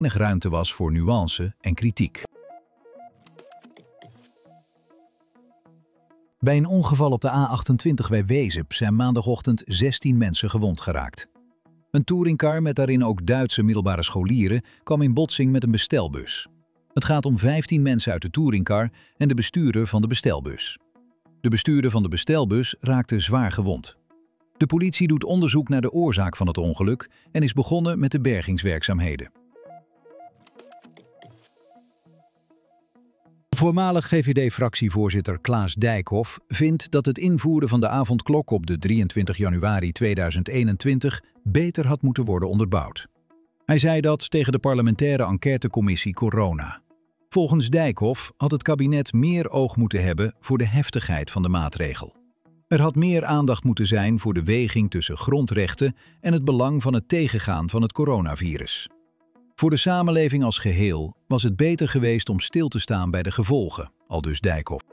weinig ruimte was voor nuance en kritiek. Bij een ongeval op de A28 bij Wezep zijn maandagochtend 16 mensen gewond geraakt. Een touringcar met daarin ook Duitse middelbare scholieren kwam in botsing met een bestelbus. Het gaat om 15 mensen uit de touringcar en de bestuurder van de bestelbus. De bestuurder van de bestelbus raakte zwaar gewond. De politie doet onderzoek naar de oorzaak van het ongeluk en is begonnen met de bergingswerkzaamheden. Voormalig GVD-fractievoorzitter Klaas Dijkhoff vindt dat het invoeren van de avondklok op de 23 januari 2021 beter had moeten worden onderbouwd. Hij zei dat tegen de parlementaire enquêtecommissie Corona. Volgens Dijkhoff had het kabinet meer oog moeten hebben voor de heftigheid van de maatregel. Er had meer aandacht moeten zijn voor de weging tussen grondrechten en het belang van het tegengaan van het coronavirus. Voor de samenleving als geheel was het beter geweest om stil te staan bij de gevolgen, aldus Dijkhoff.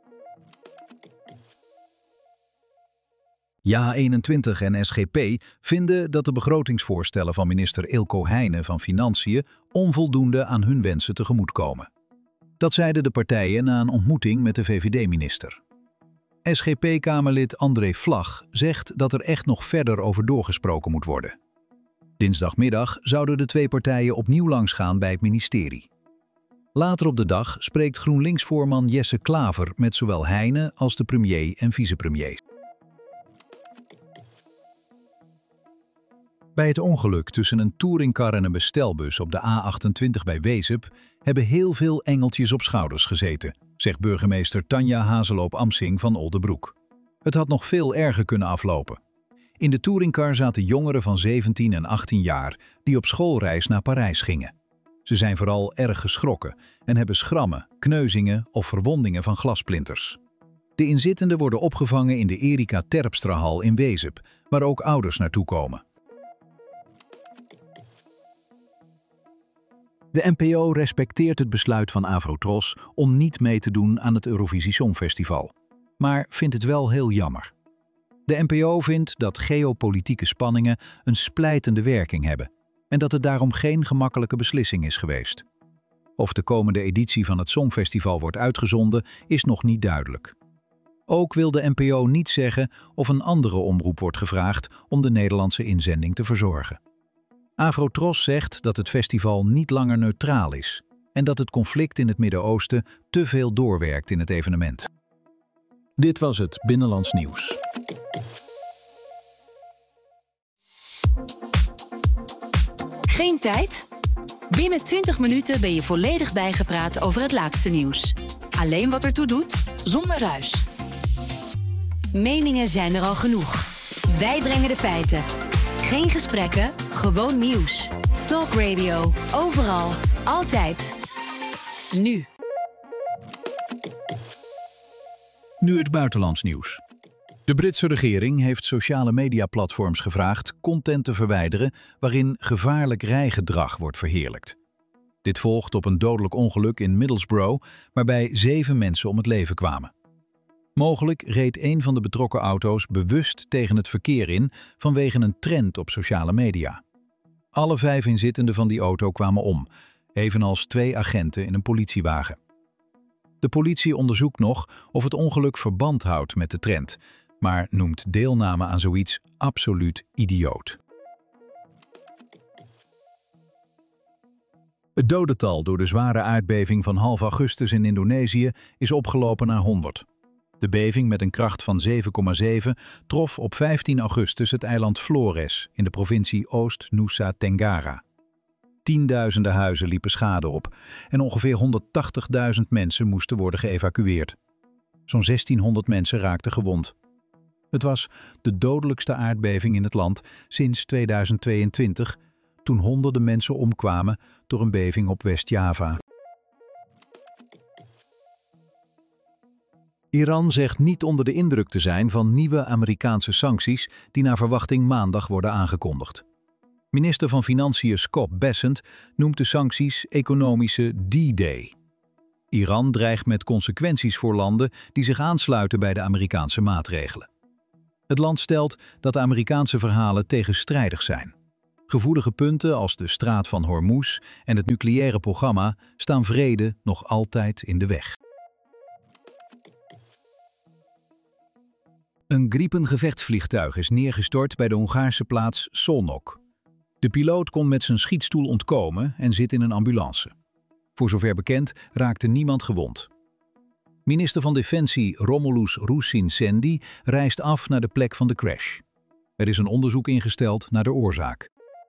Ja21 en SGP vinden dat de begrotingsvoorstellen van minister Eelco Heijnen van Financiën onvoldoende aan hun wensen tegemoetkomen. Dat zeiden de partijen na een ontmoeting met de VVD-minister. SGP-kamerlid André Vlag zegt dat er echt nog verder over doorgesproken moet worden. Dinsdagmiddag zouden de twee partijen opnieuw langsgaan bij het ministerie. Later op de dag spreekt GroenLinks-voorman Jesse Klaver met zowel Heijnen als de premier en vicepremier. Bij het ongeluk tussen een touringcar en een bestelbus op de A28 bij Wezep hebben heel veel engeltjes op schouders gezeten, zegt burgemeester Tanja Hazeloop-Amsing van Oldebroek. Het had nog veel erger kunnen aflopen. In de touringcar zaten jongeren van 17 en 18 jaar die op schoolreis naar Parijs gingen. Ze zijn vooral erg geschrokken en hebben schrammen, kneuzingen of verwondingen van glasplinters. De inzittenden worden opgevangen in de Erika Terpstrahal in Wezep, waar ook ouders naartoe komen. De NPO respecteert het besluit van Avrotros om niet mee te doen aan het Eurovisie Songfestival, maar vindt het wel heel jammer. De NPO vindt dat geopolitieke spanningen een splijtende werking hebben en dat het daarom geen gemakkelijke beslissing is geweest. Of de komende editie van het Songfestival wordt uitgezonden is nog niet duidelijk. Ook wil de NPO niet zeggen of een andere omroep wordt gevraagd om de Nederlandse inzending te verzorgen. Avrotros zegt dat het festival niet langer neutraal is en dat het conflict in het Midden-Oosten te veel doorwerkt in het evenement. Dit was het Binnenlands Nieuws. Geen tijd? Binnen 20 minuten ben je volledig bijgepraat over het laatste nieuws. Alleen wat ertoe doet, zonder ruis. Meningen zijn er al genoeg. Wij brengen de feiten. Geen gesprekken, gewoon nieuws. Talk Radio, overal, altijd. Nu. Nu het buitenlands nieuws. De Britse regering heeft sociale mediaplatforms gevraagd content te verwijderen waarin gevaarlijk rijgedrag wordt verheerlijkt. Dit volgt op een dodelijk ongeluk in Middlesbrough waarbij 7 mensen om het leven kwamen. Mogelijk reed een van de betrokken auto's bewust tegen het verkeer in vanwege een trend op sociale media. Alle 5 inzittenden van die auto kwamen om, evenals 2 agenten in een politiewagen. De politie onderzoekt nog of het ongeluk verband houdt met de trend, maar noemt deelname aan zoiets absoluut idioot. Het dodental door de zware aardbeving van half augustus in Indonesië is opgelopen naar 100. De beving met een kracht van 7,7 trof op 15 augustus het eiland Flores in de provincie Oost-Nusa Tenggara. Tienduizenden huizen liepen schade op en ongeveer 180.000 mensen moesten worden geëvacueerd. Zo'n 1600 mensen raakten gewond. Het was de dodelijkste aardbeving in het land sinds 2022, toen honderden mensen omkwamen door een beving op West-Java. Iran zegt niet onder de indruk te zijn van nieuwe Amerikaanse sancties die naar verwachting maandag worden aangekondigd. Minister van Financiën Scott Bessent noemt de sancties economische D-Day. Iran dreigt met consequenties voor landen die zich aansluiten bij de Amerikaanse maatregelen. Het land stelt dat de Amerikaanse verhalen tegenstrijdig zijn. Gevoelige punten als de Straat van Hormuz en het nucleaire programma staan vrede nog altijd in de weg. Een Gripen-gevechtsvliegtuig is neergestort bij de Hongaarse plaats Szolnok. De piloot kon met zijn schietstoel ontkomen en zit in een ambulance. Voor zover bekend raakte niemand gewond. Minister van Defensie Romulus Ruzin-Sendi reist af naar de plek van de crash. Er is een onderzoek ingesteld naar de oorzaak.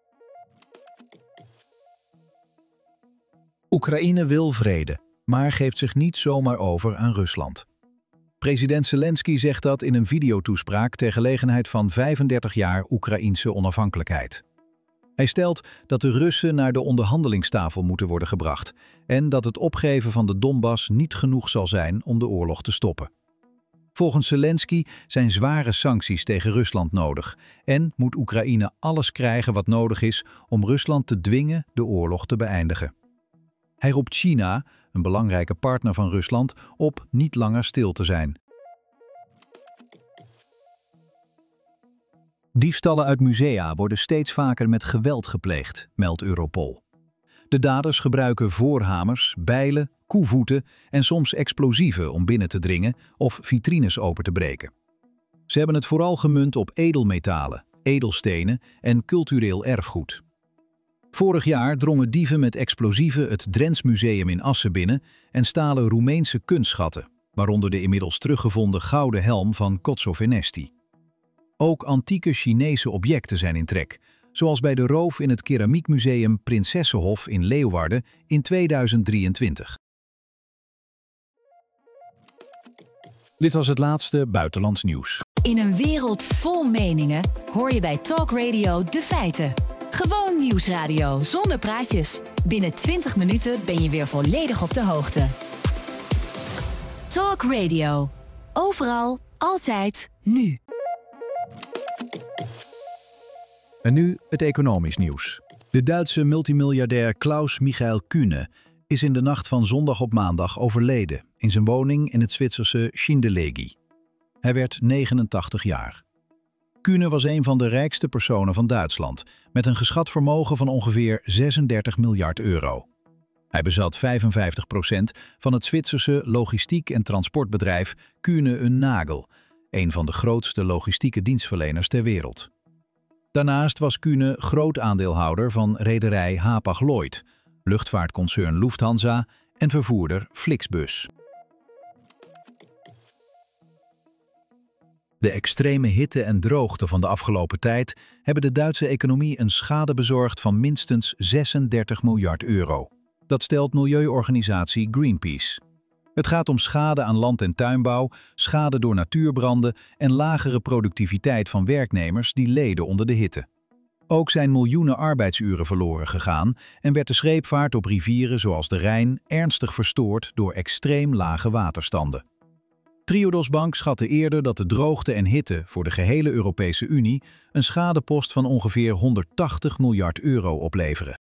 Oekraïne wil vrede, maar geeft zich niet zomaar over aan Rusland. President Zelensky zegt dat in een videotoespraak ter gelegenheid van 35 jaar Oekraïense onafhankelijkheid. Hij stelt dat de Russen naar de onderhandelingstafel moeten worden gebracht en dat het opgeven van de Donbass niet genoeg zal zijn om de oorlog te stoppen. Volgens Zelensky zijn zware sancties tegen Rusland nodig en moet Oekraïne alles krijgen wat nodig is om Rusland te dwingen de oorlog te beëindigen. Hij roept China, een belangrijke partner van Rusland, op niet langer stil te zijn. Diefstallen uit musea worden steeds vaker met geweld gepleegd, meldt Europol. De daders gebruiken voorhamers, bijlen, koevoeten en soms explosieven om binnen te dringen of vitrines open te breken. Ze hebben het vooral gemunt op edelmetalen, edelstenen en cultureel erfgoed. Vorig jaar drongen dieven met explosieven het Drents Museum in Assen binnen en stalen Roemeense kunstschatten, waaronder de inmiddels teruggevonden gouden helm van Kotso Venesti. Ook antieke Chinese objecten zijn in trek, zoals bij de roof in het keramiekmuseum Prinsessenhof in Leeuwarden in 2023. Dit was het laatste buitenlands nieuws. In een wereld vol meningen hoor je bij Talk Radio de feiten. Gewoon nieuwsradio zonder praatjes. Binnen 20 minuten ben je weer volledig op de hoogte. Talk Radio. Overal, altijd, nu. En nu het economisch nieuws. De Duitse multimiljardair Klaus-Michael Kühne is in de nacht van zondag op maandag overleden in zijn woning in het Zwitserse Schindellegi. Hij werd 89 jaar. Kühne was een van de rijkste personen van Duitsland, met een geschat vermogen van ongeveer 36 miljard euro. Hij bezat 55% van het Zwitserse logistiek- en transportbedrijf Kühne & Nagel, een van de grootste logistieke dienstverleners ter wereld. Daarnaast was Kühne groot aandeelhouder van rederij Hapag-Lloyd, luchtvaartconcern Lufthansa en vervoerder Flixbus. De extreme hitte en droogte van de afgelopen tijd hebben de Duitse economie een schade bezorgd van minstens 36 miljard euro. Dat stelt milieuorganisatie Greenpeace. Het gaat om schade aan land- en tuinbouw, schade door natuurbranden en lagere productiviteit van werknemers die leden onder de hitte. Ook zijn miljoenen arbeidsuren verloren gegaan en werd de scheepvaart op rivieren zoals de Rijn ernstig verstoord door extreem lage waterstanden. Triodos Bank schatte eerder dat de droogte en hitte voor de gehele Europese Unie een schadepost van ongeveer 180 miljard euro opleveren.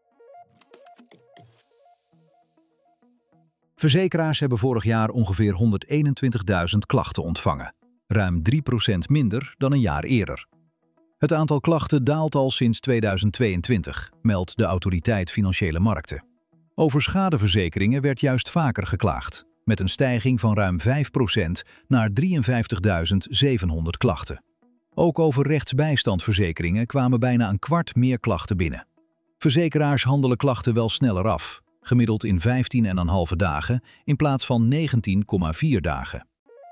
Verzekeraars hebben vorig jaar ongeveer 121.000 klachten ontvangen, ruim 3% minder dan een jaar eerder. Het aantal klachten daalt al sinds 2022, meldt de Autoriteit Financiële Markten. Over schadeverzekeringen werd juist vaker geklaagd, met een stijging van ruim 5% naar 53.700 klachten. Ook over rechtsbijstandverzekeringen kwamen bijna een kwart meer klachten binnen. Verzekeraars handelen klachten wel sneller af, gemiddeld in 15,5 dagen in plaats van 19,4 dagen.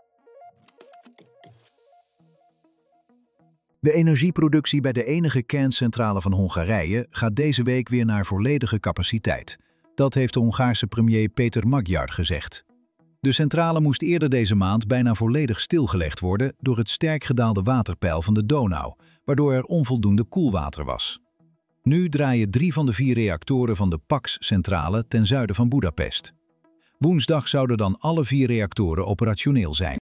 De energieproductie bij de enige kerncentrale van Hongarije gaat deze week weer naar volledige capaciteit. Dat heeft de Hongaarse premier Péter Magyar gezegd. De centrale moest eerder deze maand bijna volledig stilgelegd worden door het sterk gedaalde waterpeil van de Donau, waardoor er onvoldoende koelwater was. Nu draaien 3 van de 4 reactoren van de Paks-centrale ten zuiden van Boedapest. Woensdag zouden dan alle 4 reactoren operationeel zijn.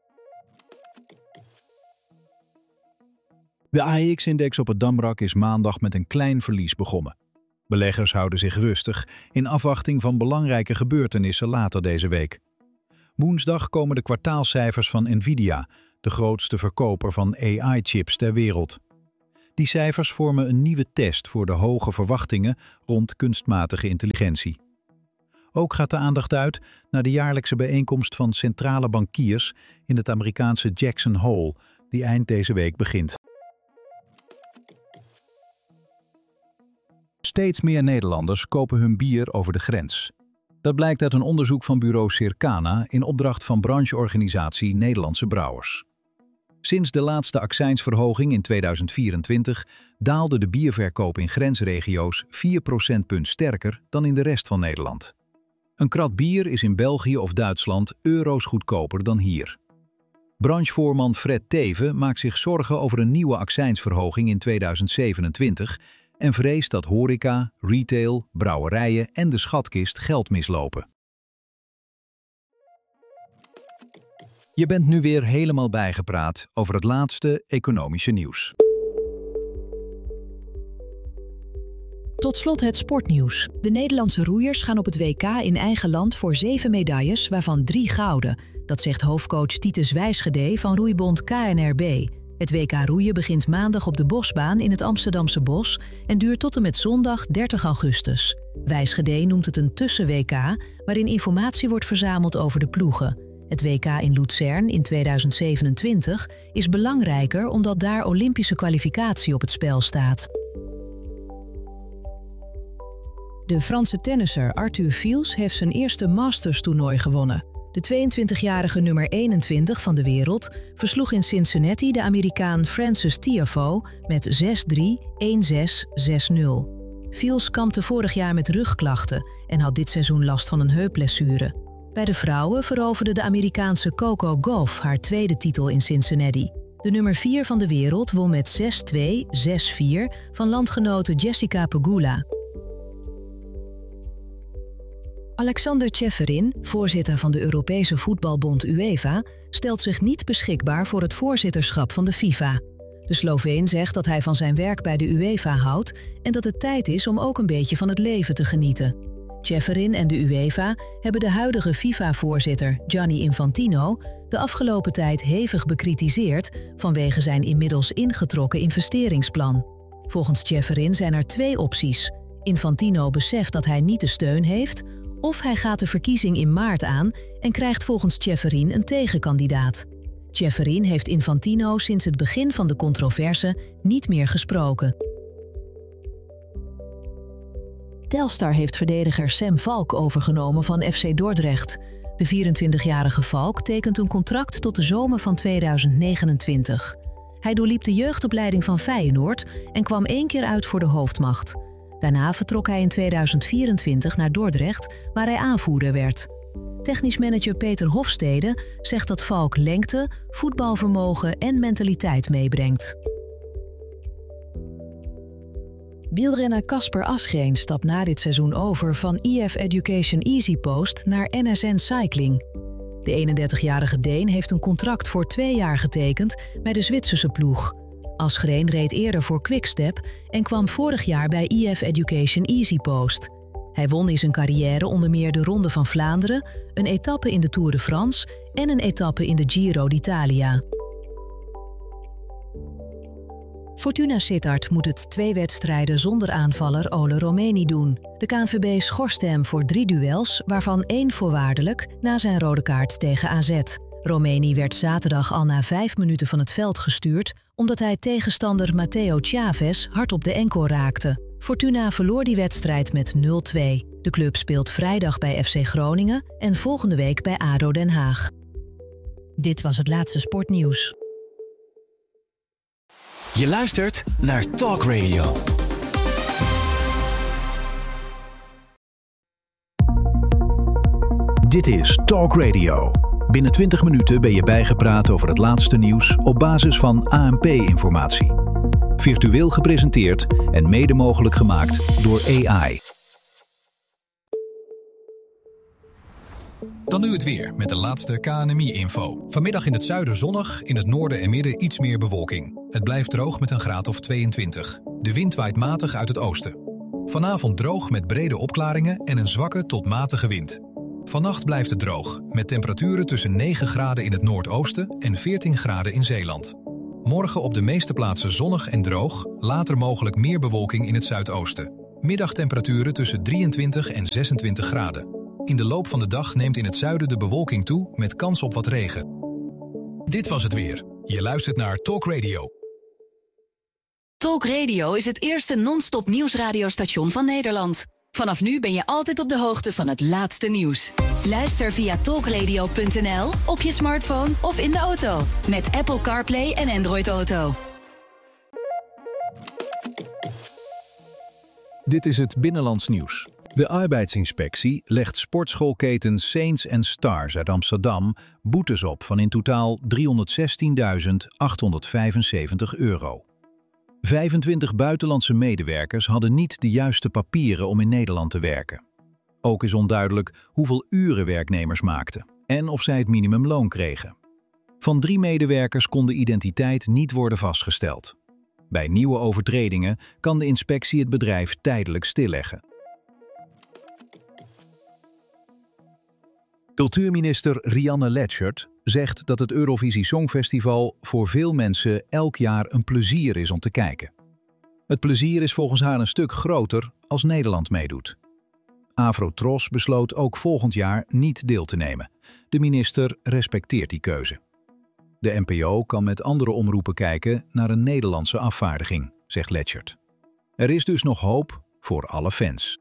De AEX-index op het Damrak is maandag met een klein verlies begonnen. Beleggers houden zich rustig in afwachting van belangrijke gebeurtenissen later deze week. Woensdag komen de kwartaalcijfers van Nvidia, de grootste verkoper van AI-chips ter wereld. Die cijfers vormen een nieuwe test voor de hoge verwachtingen rond kunstmatige intelligentie. Ook gaat de aandacht uit naar de jaarlijkse bijeenkomst van centrale bankiers in het Amerikaanse Jackson Hole, die eind deze week begint. Steeds meer Nederlanders kopen hun bier over de grens. Dat blijkt uit een onderzoek van bureau Circana in opdracht van brancheorganisatie Nederlandse Brouwers. Sinds de laatste accijnsverhoging in 2024 daalde de bierverkoop in grensregio's 4 procentpunt sterker dan in de rest van Nederland. Een krat bier is in België of Duitsland euro's goedkoper dan hier. Branchevoorman Fred Teven maakt zich zorgen over een nieuwe accijnsverhoging in 2027 en vreest dat horeca, retail, brouwerijen en de schatkist geld mislopen. Je bent nu weer helemaal bijgepraat over het laatste economische nieuws. Tot slot het sportnieuws. De Nederlandse roeiers gaan op het WK in eigen land voor 7 medailles, waarvan 3 gouden. Dat zegt hoofdcoach Titus Wijsgede van roeibond KNRB. Het WK roeien begint maandag op de Bosbaan in het Amsterdamse Bos en duurt tot en met zondag 30 augustus. Wijsgede noemt het een tussen-WK, waarin informatie wordt verzameld over de ploegen. Het WK in Luzern in 2027 is belangrijker omdat daar Olympische kwalificatie op het spel staat. De Franse tennisser Arthur Fils heeft zijn eerste Masters-toernooi gewonnen. De 22-jarige nummer 21 van de wereld versloeg in Cincinnati de Amerikaan Frances Tiafoe met 6-3, 1-6, 6-0. Fils kampte vorig jaar met rugklachten en had dit seizoen last van een heupblessure. Bij de vrouwen veroverde de Amerikaanse Coco Gauff haar tweede titel in Cincinnati. De nummer 4 van de wereld won met 6-2, 6-4 van landgenote Jessica Pegula. Alexander Čeferin, voorzitter van de Europese voetbalbond UEFA, stelt zich niet beschikbaar voor het voorzitterschap van de FIFA. De Sloveen zegt dat hij van zijn werk bij de UEFA houdt en dat het tijd is om ook een beetje van het leven te genieten. Čeferin en de UEFA hebben de huidige FIFA-voorzitter Gianni Infantino de afgelopen tijd hevig bekritiseerd vanwege zijn inmiddels ingetrokken investeringsplan. Volgens Čeferin zijn er 2 opties. Infantino beseft dat hij niet de steun heeft, of hij gaat de verkiezing in maart aan en krijgt volgens Čeferin een tegenkandidaat. Čeferin heeft Infantino sinds het begin van de controverse niet meer gesproken. Telstar heeft verdediger Sam Valk overgenomen van FC Dordrecht. De 24-jarige Valk tekent een contract tot de zomer van 2029. Hij doorliep de jeugdopleiding van Feyenoord en kwam 1 keer uit voor de hoofdmacht. Daarna vertrok hij in 2024 naar Dordrecht, waar hij aanvoerder werd. Technisch manager Peter Hofstede zegt dat Valk lengte, voetbalvermogen en mentaliteit meebrengt. Wielrenner Casper Asgreen stapt na dit seizoen over van EF Education EasyPost naar NSN Cycling. De 31-jarige Deen heeft een contract voor 2 jaar getekend bij de Zwitserse ploeg. Asgreen reed eerder voor Quickstep en kwam vorig jaar bij EF Education EasyPost. Hij won in zijn carrière onder meer de Ronde van Vlaanderen, een etappe in de Tour de France en een etappe in de Giro d'Italia. Fortuna Sittard moet het 2 wedstrijden zonder aanvaller Ole Romeni doen. De KNVB schorste hem voor 3 duels, waarvan 1 voorwaardelijk na zijn rode kaart tegen AZ. Romeni werd zaterdag al na 5 minuten van het veld gestuurd omdat hij tegenstander Matteo Chavez hard op de enkel raakte. Fortuna verloor die wedstrijd met 0-2. De club speelt vrijdag bij FC Groningen en volgende week bij ADO Den Haag. Dit was het laatste sportnieuws. Je luistert naar Talk Radio. Dit is Talk Radio. Binnen 20 minuten ben je bijgepraat over het laatste nieuws op basis van ANP-informatie. Virtueel gepresenteerd en mede mogelijk gemaakt door AI. Dan nu het weer met de laatste KNMI-info. Vanmiddag in het zuiden zonnig, in het noorden en midden iets meer bewolking. Het blijft droog met een graad of 22. De wind waait matig uit het oosten. Vanavond droog met brede opklaringen en een zwakke tot matige wind. Vannacht blijft het droog, met temperaturen tussen 9 graden in het noordoosten en 14 graden in Zeeland. Morgen op de meeste plaatsen zonnig en droog, later mogelijk meer bewolking in het zuidoosten. Middagtemperaturen tussen 23 en 26 graden. In de loop van de dag neemt in het zuiden de bewolking toe met kans op wat regen. Dit was het weer. Je luistert naar Talk Radio. Talk Radio is het eerste non-stop nieuwsradiostation van Nederland. Vanaf nu ben je altijd op de hoogte van het laatste nieuws. Luister via talkradio.nl, op je smartphone of in de auto. Met Apple CarPlay en Android Auto. Dit is het Binnenlands nieuws. De arbeidsinspectie legt sportschoolketen Saints & Stars uit Amsterdam boetes op van in totaal €316.875. 25 buitenlandse medewerkers hadden niet de juiste papieren om in Nederland te werken. Ook is onduidelijk hoeveel uren werknemers maakten en of zij het minimumloon kregen. Van 3 medewerkers kon de identiteit niet worden vastgesteld. Bij nieuwe overtredingen kan de inspectie het bedrijf tijdelijk stilleggen. Cultuurminister Rianne Letchert zegt dat het Eurovisie Songfestival voor veel mensen elk jaar een plezier is om te kijken. Het plezier is volgens haar een stuk groter als Nederland meedoet. Afro-Tros besloot ook volgend jaar niet deel te nemen. De minister respecteert die keuze. De NPO kan met andere omroepen kijken naar een Nederlandse afvaardiging, zegt Letchert. Er is dus nog hoop voor alle fans.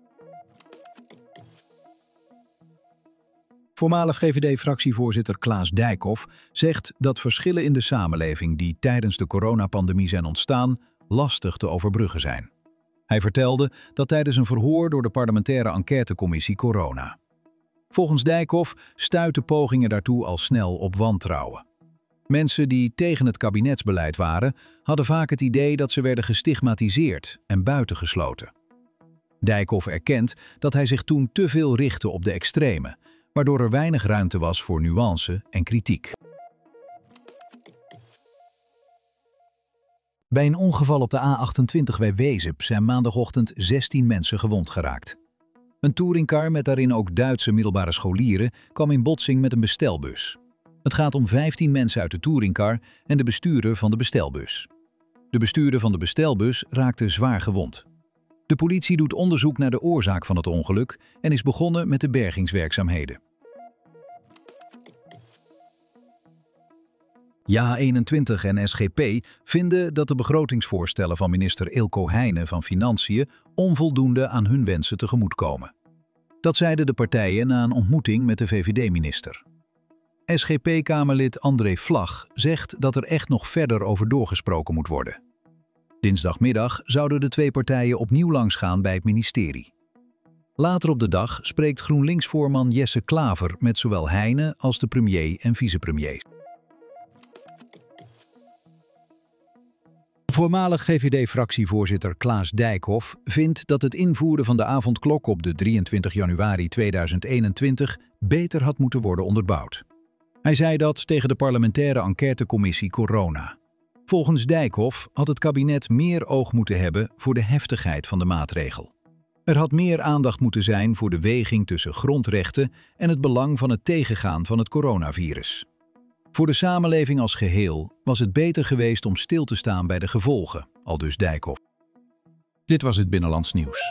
Voormalig VVD-fractievoorzitter Klaas Dijkhoff zegt dat verschillen in de samenleving die tijdens de coronapandemie zijn ontstaan, lastig te overbruggen zijn. Hij vertelde dat tijdens een verhoor door de parlementaire enquêtecommissie Corona. Volgens Dijkhoff stuitten pogingen daartoe al snel op wantrouwen. Mensen die tegen het kabinetsbeleid waren, hadden vaak het idee dat ze werden gestigmatiseerd en buitengesloten. Dijkhoff erkent dat hij zich toen te veel richtte op de extreme, waardoor er weinig ruimte was voor nuance en kritiek. Bij een ongeval op de A28 bij Wezep zijn maandagochtend 16 mensen gewond geraakt. Een touringcar met daarin ook Duitse middelbare scholieren kwam in botsing met een bestelbus. Het gaat om 15 mensen uit de touringcar en de bestuurder van de bestelbus. De bestuurder van de bestelbus raakte zwaar gewond. De politie doet onderzoek naar de oorzaak van het ongeluk en is begonnen met de bergingswerkzaamheden. JA21 en SGP vinden dat de begrotingsvoorstellen van minister Eelco Heijnen van Financiën onvoldoende aan hun wensen tegemoetkomen. Dat zeiden de partijen na een ontmoeting met de VVD-minister. SGP-kamerlid André Vlag zegt dat er echt nog verder over doorgesproken moet worden. Dinsdagmiddag zouden de 2 partijen opnieuw langsgaan bij het ministerie. Later op de dag spreekt GroenLinks-voorman Jesse Klaver met zowel Heijnen als de premier en vicepremier. Voormalig VVD-fractievoorzitter Klaas Dijkhoff vindt dat het invoeren van de avondklok op de 23 januari 2021 beter had moeten worden onderbouwd. Hij zei dat tegen de parlementaire enquêtecommissie Corona. Volgens Dijkhoff had het kabinet meer oog moeten hebben voor de heftigheid van de maatregel. Er had meer aandacht moeten zijn voor de weging tussen grondrechten en het belang van het tegengaan van het coronavirus. Voor de samenleving als geheel was het beter geweest om stil te staan bij de gevolgen, aldus Dijkhoff. Dit was het Binnenlands nieuws.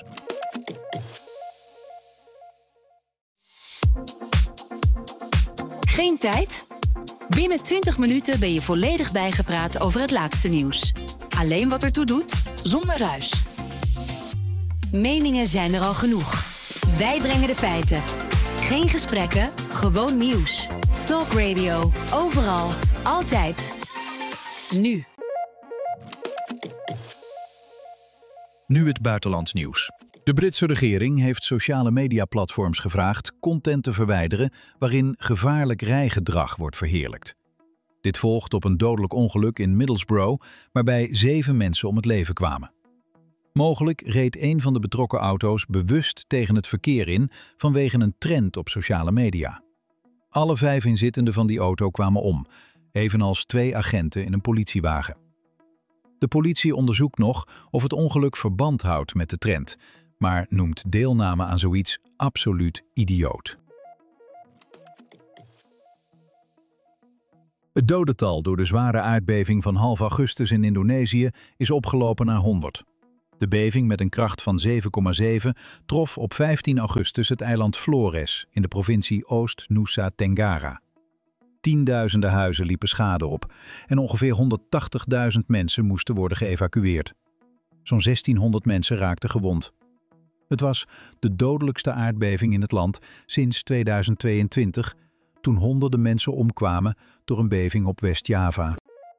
Geen tijd? Binnen 20 minuten ben je volledig bijgepraat over het laatste nieuws. Alleen wat ertoe doet, zonder ruis. Meningen zijn er al genoeg. Wij brengen de feiten. Geen gesprekken, gewoon nieuws. Talk Radio. Overal. Altijd. Nu. Nu het buitenlands nieuws. De Britse regering heeft sociale mediaplatforms gevraagd content te verwijderen waarin gevaarlijk rijgedrag wordt verheerlijkt. Dit volgt op een dodelijk ongeluk in Middlesbrough waarbij 7 mensen om het leven kwamen. Mogelijk reed een van de betrokken auto's bewust tegen het verkeer in vanwege een trend op sociale media. Alle 5 inzittenden van die auto kwamen om, evenals 2 agenten in een politiewagen. De politie onderzoekt nog of het ongeluk verband houdt met de trend, maar noemt deelname aan zoiets absoluut idioot. Het dodental door de zware aardbeving van half augustus in Indonesië is opgelopen naar 100. De beving met een kracht van 7,7 trof op 15 augustus het eiland Flores in de provincie Oost-Nusa Tenggara. Tienduizenden huizen liepen schade op en ongeveer 180.000 mensen moesten worden geëvacueerd. Zo'n 1600 mensen raakten gewond. Het was de dodelijkste aardbeving in het land sinds 2022, toen honderden mensen omkwamen door een beving op West-Java.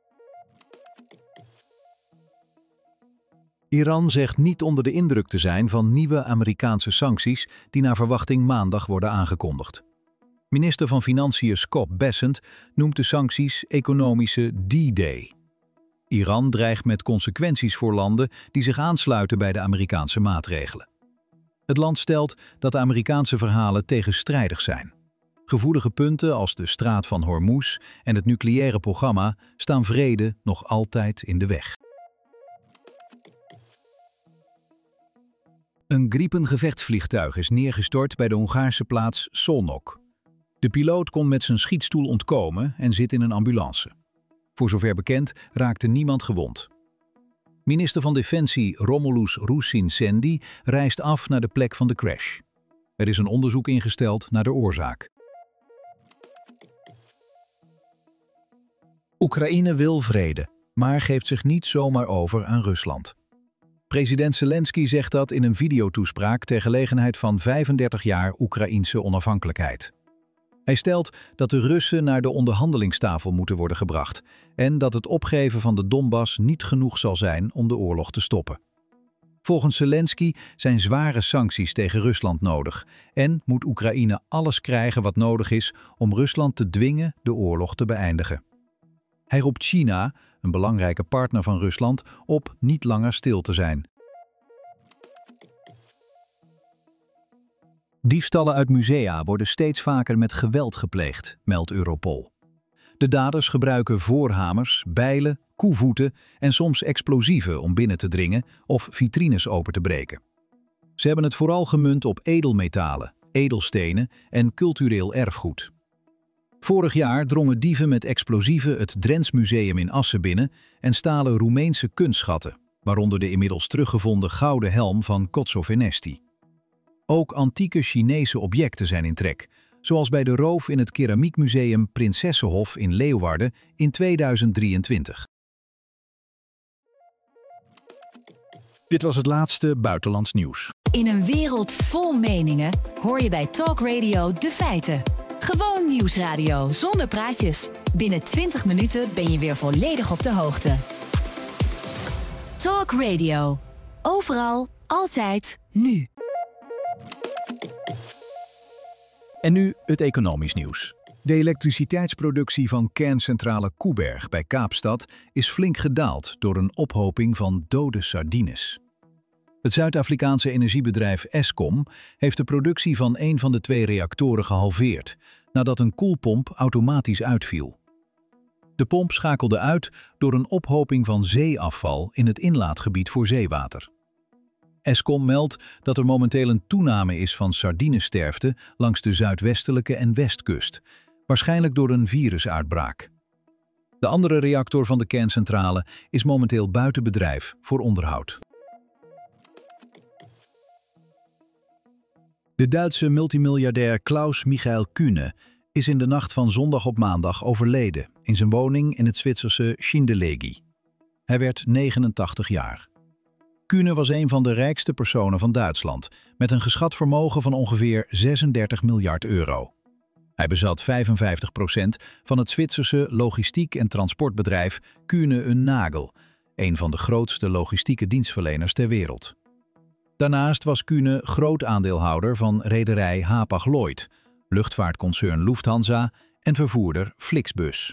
Iran zegt niet onder de indruk te zijn van nieuwe Amerikaanse sancties die naar verwachting maandag worden aangekondigd. Minister van Financiën Scott Bessent noemt de sancties economische D-Day. Iran dreigt met consequenties voor landen die zich aansluiten bij de Amerikaanse maatregelen. Het land stelt dat de Amerikaanse verhalen tegenstrijdig zijn. Gevoelige punten als de Straat van Hormuz en het nucleaire programma staan vrede nog altijd in de weg. Een Gripen-gevechtsvliegtuig is neergestort bij de Hongaarse plaats Szolnok. De piloot kon met zijn schietstoel ontkomen en zit in een ambulance. Voor zover bekend raakte niemand gewond. Minister van Defensie Romulus Ruzin-Sendi reist af naar de plek van de crash. Er is een onderzoek ingesteld naar de oorzaak. Oekraïne wil vrede, maar geeft zich niet zomaar over aan Rusland. President Zelensky zegt dat in een videotoespraak ter gelegenheid van 35 jaar Oekraïense onafhankelijkheid. Hij stelt dat de Russen naar de onderhandelingstafel moeten worden gebracht en dat het opgeven van de Donbass niet genoeg zal zijn om de oorlog te stoppen. Volgens Zelensky zijn zware sancties tegen Rusland nodig en moet Oekraïne alles krijgen wat nodig is om Rusland te dwingen de oorlog te beëindigen. Hij roept China, een belangrijke partner van Rusland, op niet langer stil te zijn. Diefstallen uit musea worden steeds vaker met geweld gepleegd, meldt Europol. De daders gebruiken voorhamers, bijlen, koevoeten en soms explosieven om binnen te dringen of vitrines open te breken. Ze hebben het vooral gemunt op edelmetalen, edelstenen en cultureel erfgoed. Vorig jaar drongen dieven met explosieven het Drents Museum in Assen binnen en stalen Roemeense kunstschatten, waaronder de inmiddels teruggevonden gouden helm van Cozzo Vernesti. Ook antieke Chinese objecten zijn in trek, zoals bij de roof in het keramiekmuseum Prinsessenhof in Leeuwarden in 2023. Dit was het laatste buitenlands nieuws. In een wereld vol meningen hoor je bij Talk Radio de feiten. Gewoon nieuwsradio zonder praatjes. Binnen 20 minuten ben je weer volledig op de hoogte. Talk Radio. Overal, altijd, nu. En nu het economisch nieuws. De elektriciteitsproductie van kerncentrale Koeberg bij Kaapstad is flink gedaald door een ophoping van dode sardines. Het Zuid-Afrikaanse energiebedrijf Eskom heeft de productie van een van de 2 reactoren gehalveerd, nadat een koelpomp automatisch uitviel. De pomp schakelde uit door een ophoping van zeeafval in het inlaatgebied voor zeewater. Eskom meldt dat er momenteel een toename is van sardinesterfte langs de zuidwestelijke en westkust, waarschijnlijk door een virusuitbraak. De andere reactor van de kerncentrale is momenteel buiten bedrijf voor onderhoud. De Duitse multimiljardair Klaus Michael Kühne is in de nacht van zondag op maandag overleden in zijn woning in het Zwitserse Schindellegi. Hij werd 89 jaar. Kühne was een van de rijkste personen van Duitsland, met een geschat vermogen van ongeveer 36 miljard euro. Hij bezat 55% van het Zwitserse logistiek- en transportbedrijf Kühne & Nagel, een van de grootste logistieke dienstverleners ter wereld. Daarnaast was Kühne groot aandeelhouder van rederij Hapag-Lloyd, luchtvaartconcern Lufthansa en vervoerder Flixbus.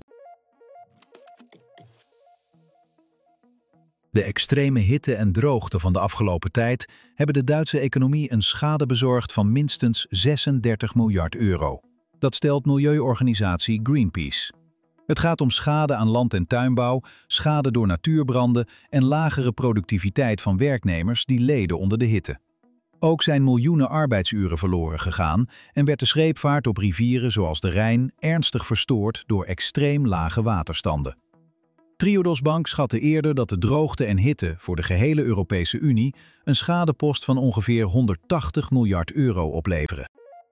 De extreme hitte en droogte van de afgelopen tijd hebben de Duitse economie een schade bezorgd van minstens 36 miljard euro. Dat stelt milieuorganisatie Greenpeace. Het gaat om schade aan land- en tuinbouw, schade door natuurbranden en lagere productiviteit van werknemers die leden onder de hitte. Ook zijn miljoenen arbeidsuren verloren gegaan en werd de scheepvaart op rivieren zoals de Rijn ernstig verstoord door extreem lage waterstanden. Triodos Bank schatte eerder dat de droogte en hitte voor de gehele Europese Unie een schadepost van ongeveer 180 miljard euro opleveren.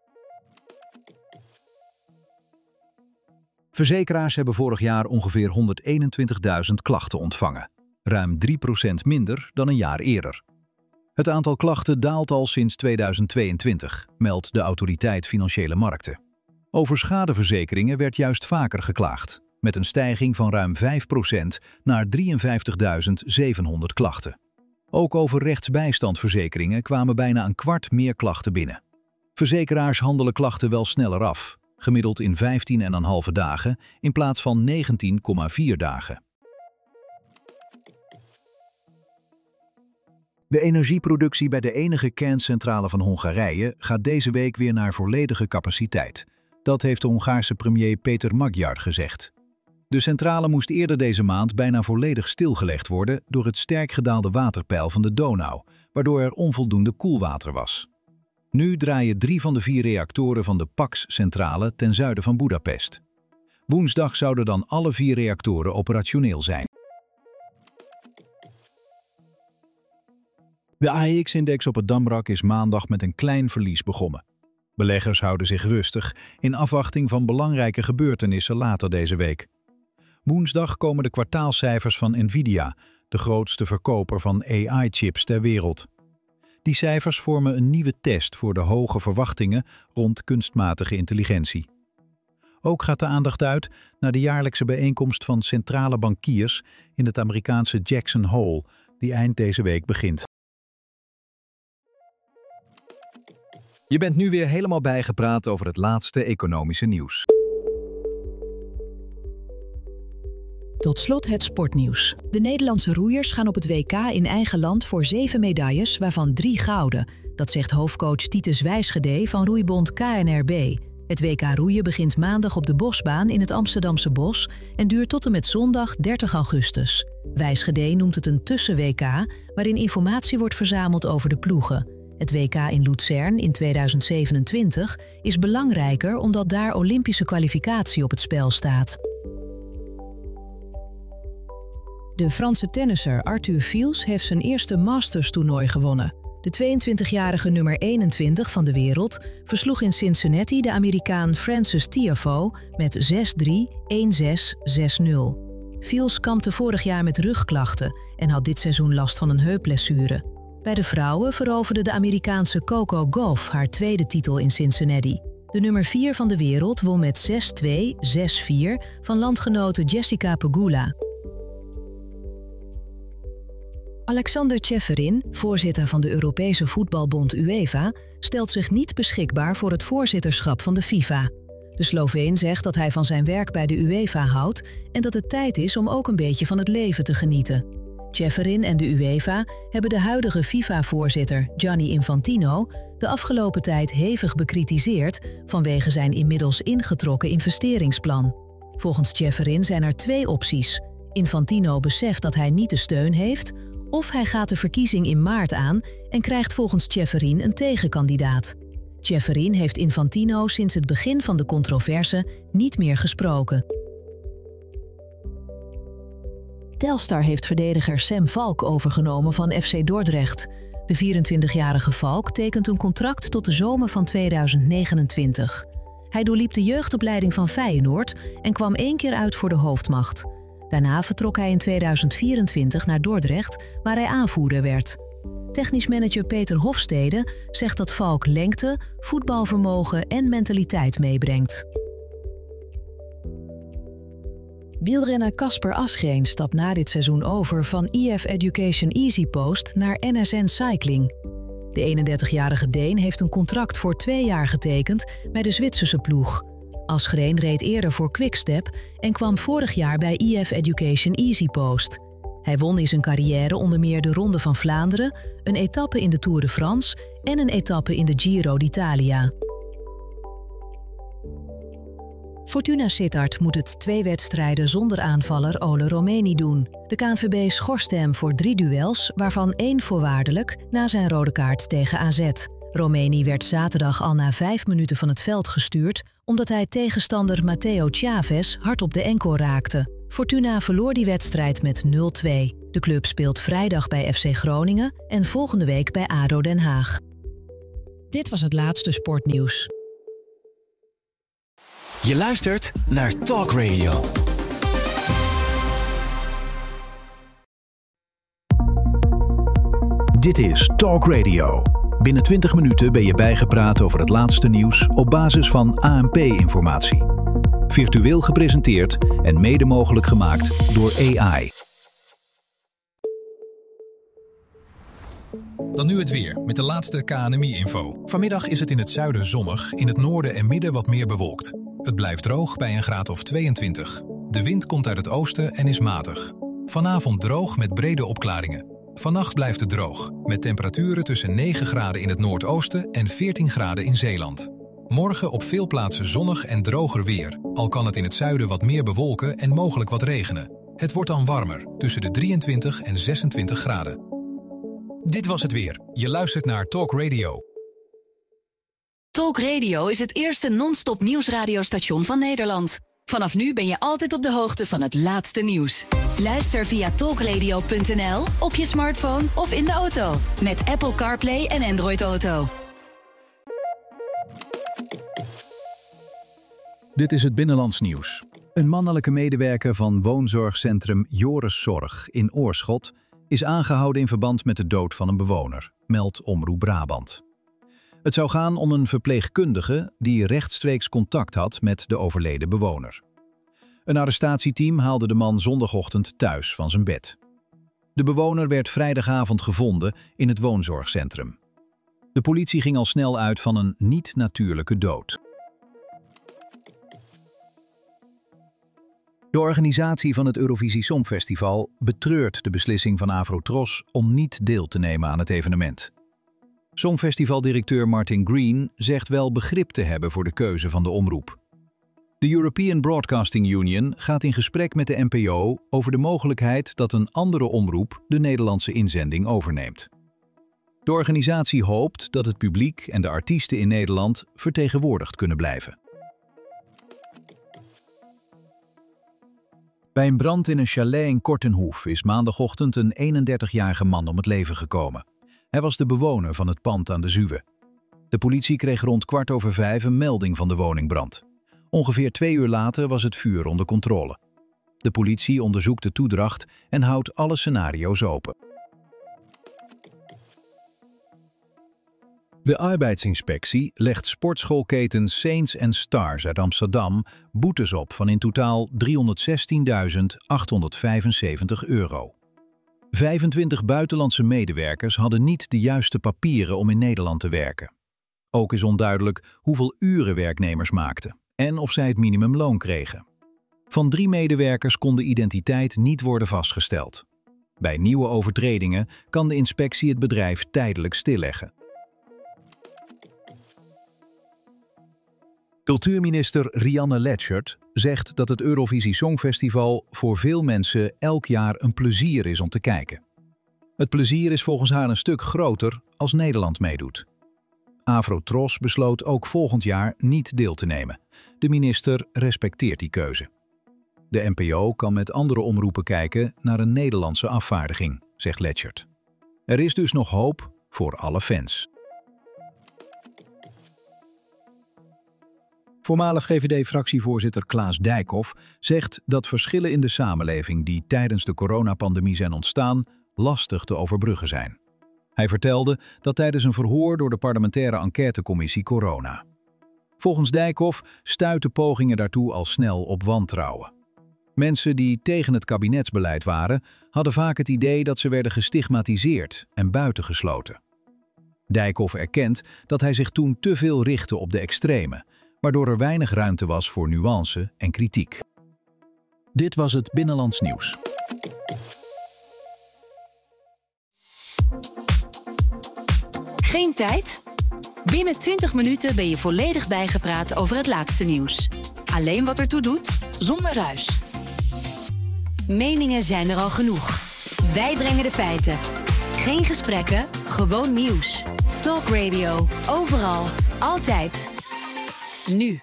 Verzekeraars hebben vorig jaar ongeveer 121.000 klachten ontvangen, ruim 3% minder dan een jaar eerder. Het aantal klachten daalt al sinds 2022, meldt de Autoriteit Financiële Markten. Over schadeverzekeringen werd juist vaker geklaagd, met een stijging van ruim 5% naar 53.700 klachten. Ook over rechtsbijstandverzekeringen kwamen bijna een kwart meer klachten binnen. Verzekeraars handelen klachten wel sneller af, gemiddeld in 15,5 dagen in plaats van 19,4 dagen. De energieproductie bij de enige kerncentrale van Hongarije gaat deze week weer naar volledige capaciteit. Dat heeft de Hongaarse premier Péter Magyar gezegd. De centrale moest eerder deze maand bijna volledig stilgelegd worden door het sterk gedaalde waterpeil van de Donau, waardoor er onvoldoende koelwater was. Nu draaien 3 van de 4 reactoren van de Paks-centrale ten zuiden van Boedapest. Woensdag zouden dan alle 4 reactoren operationeel zijn. De AEX-index op het Damrak is maandag met een klein verlies begonnen. Beleggers houden zich rustig in afwachting van belangrijke gebeurtenissen later deze week. Woensdag komen de kwartaalcijfers van Nvidia, de grootste verkoper van AI-chips ter wereld. Die cijfers vormen een nieuwe test voor de hoge verwachtingen rond kunstmatige intelligentie. Ook gaat de aandacht uit naar de jaarlijkse bijeenkomst van centrale bankiers in het Amerikaanse Jackson Hole, die eind deze week begint. Je bent nu weer helemaal bijgepraat over het laatste economische nieuws. Tot slot het sportnieuws. De Nederlandse roeiers gaan op het WK in eigen land voor 7 medailles, waarvan 3 gouden. Dat zegt hoofdcoach Titus Wijsgede van roeibond KNRB. Het WK roeien begint maandag op de Bosbaan in het Amsterdamse Bos en duurt tot en met zondag 30 augustus. Wijsgede noemt het een tussen-WK, waarin informatie wordt verzameld over de ploegen. Het WK in Luzern in 2027 is belangrijker omdat daar Olympische kwalificatie op het spel staat. De Franse tennisser Arthur Fils heeft zijn eerste Masters-toernooi gewonnen. De 22-jarige nummer 21 van de wereld versloeg in Cincinnati de Amerikaan Frances Tiafoe met 6-3, 1-6, 6-0. Fils kampte vorig jaar met rugklachten en had dit seizoen last van een heupblessure. Bij de vrouwen veroverde de Amerikaanse Coco Gauff haar tweede titel in Cincinnati. De nummer 4 van de wereld won met 6-2, 6-4 van landgenote Jessica Pegula. Alexander Čeferin, voorzitter van de Europese voetbalbond UEFA, stelt zich niet beschikbaar voor het voorzitterschap van de FIFA. De Sloveen zegt dat hij van zijn werk bij de UEFA houdt en dat het tijd is om ook een beetje van het leven te genieten. Čeferin en de UEFA hebben de huidige FIFA-voorzitter Gianni Infantino de afgelopen tijd hevig bekritiseerd vanwege zijn inmiddels ingetrokken investeringsplan. Volgens Čeferin zijn er 2 opties. Infantino beseft dat hij niet de steun heeft, of hij gaat de verkiezing in maart aan en krijgt volgens Čeferin een tegenkandidaat. Čeferin heeft Infantino sinds het begin van de controverse niet meer gesproken. Telstar heeft verdediger Sam Valk overgenomen van FC Dordrecht. De 24-jarige Valk tekent een contract tot de zomer van 2029. Hij doorliep de jeugdopleiding van Feyenoord en kwam 1 keer uit voor de hoofdmacht. Daarna vertrok hij in 2024 naar Dordrecht, waar hij aanvoerder werd. Technisch manager Peter Hofstede zegt dat Valk lengte, voetbalvermogen en mentaliteit meebrengt. Wielrenner Casper Asgreen stapt na dit seizoen over van EF Education EasyPost naar NSN Cycling. De 31-jarige Deen heeft een contract voor 2 jaar getekend bij de Zwitserse ploeg. Asgreen reed eerder voor Quickstep en kwam vorig jaar bij EF Education EasyPost. Hij won in zijn carrière onder meer de Ronde van Vlaanderen, een etappe in de Tour de France en een etappe in de Giro d'Italia. Fortuna Sittard moet het 2 wedstrijden zonder aanvaller Ole Romeni doen. De KNVB schorste hem voor 3 duels, waarvan 1 voorwaardelijk na zijn rode kaart tegen AZ. Romeni werd zaterdag al na 5 minuten van het veld gestuurd omdat hij tegenstander Matteo Chavez hard op de enkel raakte. Fortuna verloor die wedstrijd met 0-2. De club speelt vrijdag bij FC Groningen en volgende week bij ADO Den Haag. Dit was het laatste sportnieuws. Je luistert naar Talk Radio. Dit is Talk Radio. Binnen 20 minuten ben je bijgepraat over het laatste nieuws op basis van ANP-informatie. Virtueel gepresenteerd en mede mogelijk gemaakt door AI. Dan nu het weer met de laatste KNMI-info. Vanmiddag is het in het zuiden zonnig, in het noorden en midden wat meer bewolkt. Het blijft droog bij een graad of 22. De wind komt uit het oosten en is matig. Vanavond droog met brede opklaringen. Vannacht blijft het droog, met temperaturen tussen 9 graden in het noordoosten en 14 graden in Zeeland. Morgen op veel plaatsen zonnig en droger weer, al kan het in het zuiden wat meer bewolken en mogelijk wat regenen. Het wordt dan warmer, tussen de 23 en 26 graden. Dit was het weer. Je luistert naar Talk Radio. Talk Radio is het eerste non-stop nieuwsradiostation van Nederland. Vanaf nu ben je altijd op de hoogte van het laatste nieuws. Luister via talkradio.nl, op je smartphone of in de auto. Met Apple CarPlay en Android Auto. Dit is het Binnenlands nieuws. Een mannelijke medewerker van woonzorgcentrum Joris Zorg in Oorschot is aangehouden in verband met de dood van een bewoner, meldt Omroep Brabant. Het zou gaan om een verpleegkundige die rechtstreeks contact had met de overleden bewoner. Een arrestatieteam haalde de man zondagochtend thuis van zijn bed. De bewoner werd vrijdagavond gevonden in het woonzorgcentrum. De politie ging al snel uit van een niet-natuurlijke dood. De organisatie van het Eurovisie Songfestival betreurt de beslissing van Afrotros om niet deel te nemen aan het evenement. Songfestivaldirecteur Martin Green zegt wel begrip te hebben voor de keuze van de omroep. De European Broadcasting Union gaat in gesprek met de NPO over de mogelijkheid dat een andere omroep de Nederlandse inzending overneemt. De organisatie hoopt dat het publiek en de artiesten in Nederland vertegenwoordigd kunnen blijven. Bij een brand in een chalet in Kortenhoef is maandagochtend een 31-jarige man om het leven gekomen. Hij was de bewoner van het pand aan de Zuwe. De politie kreeg rond 5:15 een melding van de woningbrand. Ongeveer 2 uur later was het vuur onder controle. De politie onderzoekt de toedracht en houdt alle scenario's open. De arbeidsinspectie legt sportschoolketens Saints & Stars uit Amsterdam boetes op van in totaal €316.875. 25 buitenlandse medewerkers hadden niet de juiste papieren om in Nederland te werken. Ook is onduidelijk hoeveel uren werknemers maakten en of zij het minimumloon kregen. Van 3 medewerkers kon de identiteit niet worden vastgesteld. Bij nieuwe overtredingen kan de inspectie het bedrijf tijdelijk stilleggen. Cultuurminister Rianne Letchert zegt dat het Eurovisie Songfestival voor veel mensen elk jaar een plezier is om te kijken. Het plezier is volgens haar een stuk groter als Nederland meedoet. Afrotros besloot ook volgend jaar niet deel te nemen. De minister respecteert die keuze. De NPO kan met andere omroepen kijken naar een Nederlandse afvaardiging, zegt Letchert. Er is dus nog hoop voor alle fans. Voormalig VVD-fractievoorzitter Klaas Dijkhoff zegt dat verschillen in de samenleving die tijdens de coronapandemie zijn ontstaan, lastig te overbruggen zijn. Hij vertelde dat tijdens een verhoor door de parlementaire enquêtecommissie Corona. Volgens Dijkhoff stuitten pogingen daartoe al snel op wantrouwen. Mensen die tegen het kabinetsbeleid waren, hadden vaak het idee dat ze werden gestigmatiseerd en buitengesloten. Dijkhoff erkent dat hij zich toen te veel richtte op de extreme, waardoor er weinig ruimte was voor nuance en kritiek. Dit was het Binnenlands nieuws. Geen tijd? Binnen 20 minuten ben je volledig bijgepraat over het laatste nieuws. Alleen wat ertoe doet, zonder ruis. Meningen zijn er al genoeg. Wij brengen de feiten. Geen gesprekken, gewoon nieuws. Talk Radio. Overal. Altijd. Nu.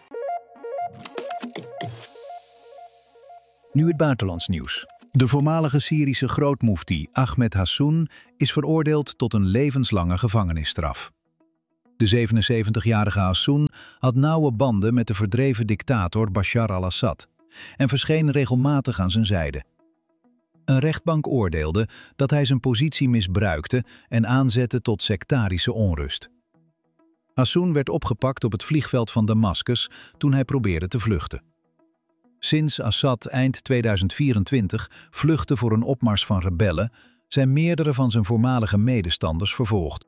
Nu het buitenlands nieuws. De voormalige Syrische grootmoefti Ahmed Hassoun is veroordeeld tot een levenslange gevangenisstraf. De 77-jarige Hassoun had nauwe banden met de verdreven dictator Bashar al-Assad en verscheen regelmatig aan zijn zijde. Een rechtbank oordeelde dat hij zijn positie misbruikte en aanzette tot sectarische onrust. Hassoun werd opgepakt op het vliegveld van Damascus toen hij probeerde te vluchten. Sinds Assad eind 2024 vluchtte voor een opmars van rebellen, zijn meerdere van zijn voormalige medestanders vervolgd.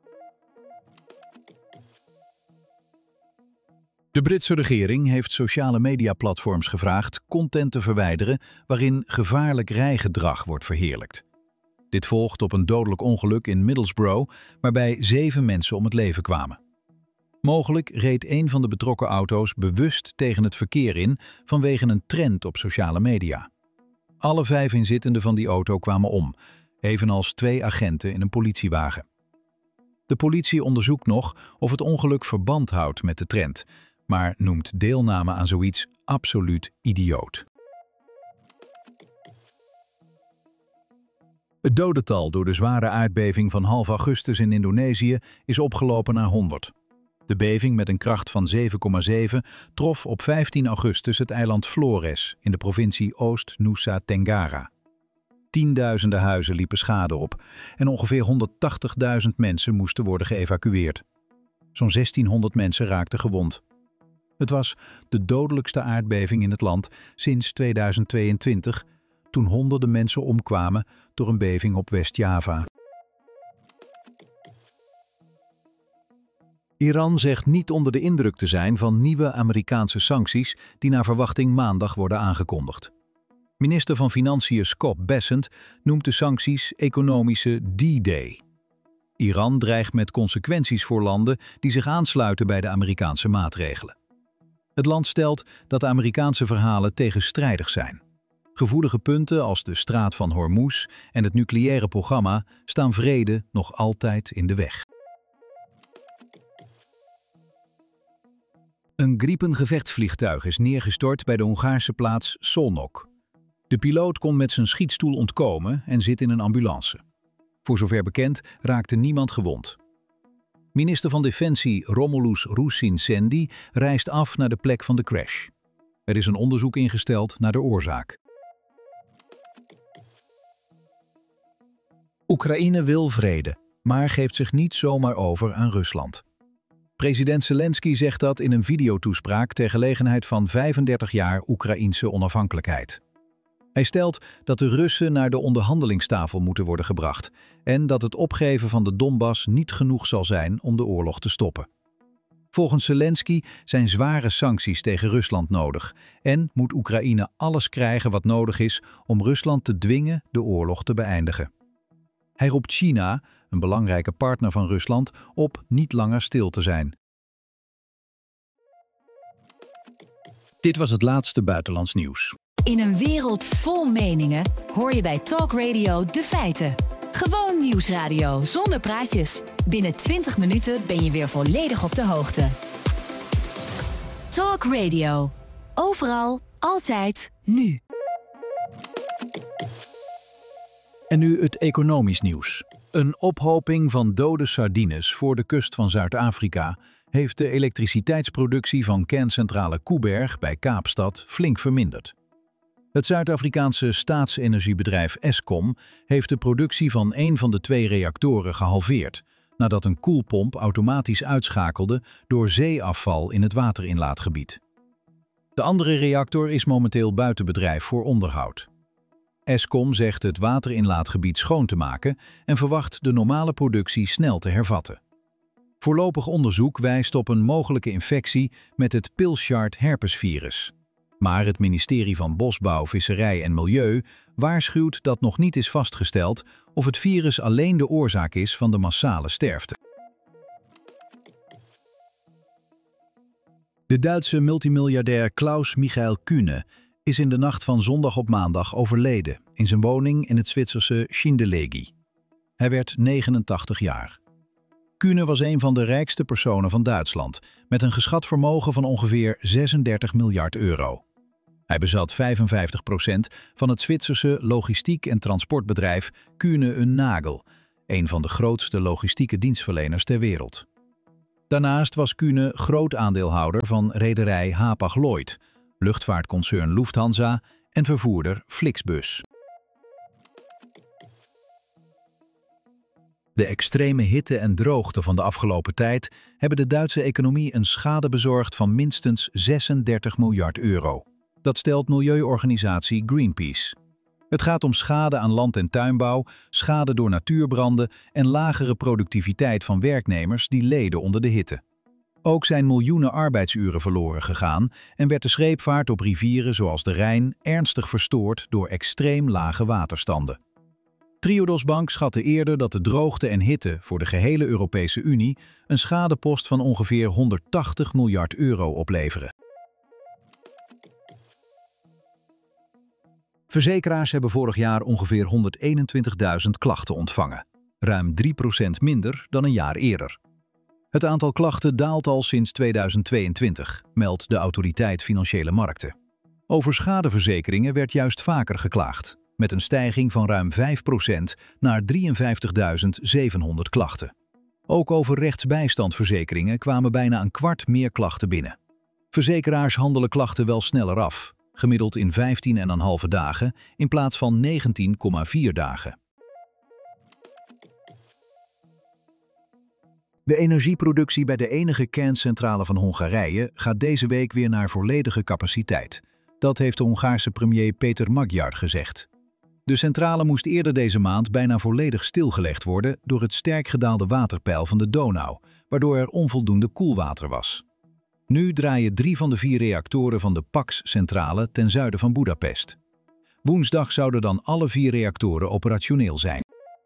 De Britse regering heeft sociale mediaplatforms gevraagd content te verwijderen waarin gevaarlijk rijgedrag wordt verheerlijkt. Dit volgt op een dodelijk ongeluk in Middlesbrough waarbij 7 mensen om het leven kwamen. Mogelijk reed een van de betrokken auto's bewust tegen het verkeer in vanwege een trend op sociale media. Alle 5 inzittenden van die auto kwamen om, evenals 2 agenten in een politiewagen. De politie onderzoekt nog of het ongeluk verband houdt met de trend, maar noemt deelname aan zoiets absoluut idioot. Het dodental door de zware aardbeving van half augustus in Indonesië is opgelopen naar 100. De beving met een kracht van 7,7 trof op 15 augustus het eiland Flores in de provincie Oost-Nusa Tenggara. Tienduizenden huizen liepen schade op en ongeveer 180.000 mensen moesten worden geëvacueerd. Zo'n 1600 mensen raakten gewond. Het was de dodelijkste aardbeving in het land sinds 2022, toen honderden mensen omkwamen door een beving op West-Java. Iran zegt niet onder de indruk te zijn van nieuwe Amerikaanse sancties die naar verwachting maandag worden aangekondigd. Minister van Financiën Scott Bessent noemt de sancties economische D-Day. Iran dreigt met consequenties voor landen die zich aansluiten bij de Amerikaanse maatregelen. Het land stelt dat de Amerikaanse verhalen tegenstrijdig zijn. Gevoelige punten als de straat van Hormuz en het nucleaire programma staan vrede nog altijd in de weg. Een Gripen-gevechtsvliegtuig is neergestort bij de Hongaarse plaats Szolnok. De piloot kon met zijn schietstoel ontkomen en zit in een ambulance. Voor zover bekend raakte niemand gewond. Minister van Defensie Romulus Ruzin-Sendi reist af naar de plek van de crash. Er is een onderzoek ingesteld naar de oorzaak. Oekraïne wil vrede, maar geeft zich niet zomaar over aan Rusland. President Zelensky zegt dat in een videotoespraak ter gelegenheid van 35 jaar Oekraïense onafhankelijkheid. Hij stelt dat de Russen naar de onderhandelingstafel moeten worden gebracht en dat het opgeven van de Donbass niet genoeg zal zijn om de oorlog te stoppen. Volgens Zelensky zijn zware sancties tegen Rusland nodig en moet Oekraïne alles krijgen wat nodig is om Rusland te dwingen de oorlog te beëindigen. Hij roept China, een belangrijke partner van Rusland, op niet langer stil te zijn. Dit was het laatste buitenlands nieuws. In een wereld vol meningen hoor je bij Talk Radio de feiten. Gewoon nieuwsradio zonder praatjes. Binnen 20 minuten ben je weer volledig op de hoogte. Talk Radio. Overal, altijd, nu. En nu het economisch nieuws. Een ophoping van dode sardines voor de kust van Zuid-Afrika heeft de elektriciteitsproductie van kerncentrale Koeberg bij Kaapstad flink verminderd. Het Zuid-Afrikaanse staatsenergiebedrijf Eskom heeft de productie van een van de 2 reactoren gehalveerd, nadat een koelpomp automatisch uitschakelde door zeeafval in het waterinlaatgebied. De andere reactor is momenteel buiten bedrijf voor onderhoud. Eskom zegt het waterinlaatgebied schoon te maken en verwacht de normale productie snel te hervatten. Voorlopig onderzoek wijst op een mogelijke infectie met het Pilchard herpesvirus. Maar het ministerie van Bosbouw, Visserij en Milieu waarschuwt dat nog niet is vastgesteld of het virus alleen de oorzaak is van de massale sterfte. De Duitse multimiljardair Klaus-Michael Kühne is in de nacht van zondag op maandag overleden in zijn woning in het Zwitserse Schindellegi. Hij werd 89 jaar. Kühne was een van de rijkste personen van Duitsland, met een geschat vermogen van ongeveer 36 miljard euro. Hij bezat 55% van het Zwitserse logistiek- en transportbedrijf Kühne & Nagel, een van de grootste logistieke dienstverleners ter wereld. Daarnaast was Kühne groot aandeelhouder van rederij Hapag-Lloyd, luchtvaartconcern Lufthansa en vervoerder Flixbus. De extreme hitte en droogte van de afgelopen tijd hebben de Duitse economie een schade bezorgd van minstens 36 miljard euro. Dat stelt milieuorganisatie Greenpeace. Het gaat om schade aan land- en tuinbouw, schade door natuurbranden en lagere productiviteit van werknemers die leden onder de hitte. Ook zijn miljoenen arbeidsuren verloren gegaan en werd de scheepvaart op rivieren zoals de Rijn ernstig verstoord door extreem lage waterstanden. Triodos Bank schatte eerder dat de droogte en hitte voor de gehele Europese Unie een schadepost van ongeveer 180 miljard euro opleveren. Verzekeraars hebben vorig jaar ongeveer 121.000 klachten ontvangen, ruim 3% minder dan een jaar eerder. Het aantal klachten daalt al sinds 2022, meldt de Autoriteit Financiële Markten. Over schadeverzekeringen werd juist vaker geklaagd, met een stijging van ruim 5% naar 53.700 klachten. Ook over rechtsbijstandverzekeringen kwamen bijna een kwart meer klachten binnen. Verzekeraars handelen klachten wel sneller af, gemiddeld in 15,5 dagen in plaats van 19,4 dagen. De energieproductie bij de enige kerncentrale van Hongarije gaat deze week weer naar volledige capaciteit. Dat heeft de Hongaarse premier Péter Magyar gezegd. De centrale moest eerder deze maand bijna volledig stilgelegd worden door het sterk gedaalde waterpeil van de Donau, waardoor er onvoldoende koelwater was. Nu draaien 3 van de 4 reactoren van de Paks-centrale ten zuiden van Boedapest. Woensdag zouden dan alle 4 reactoren operationeel zijn.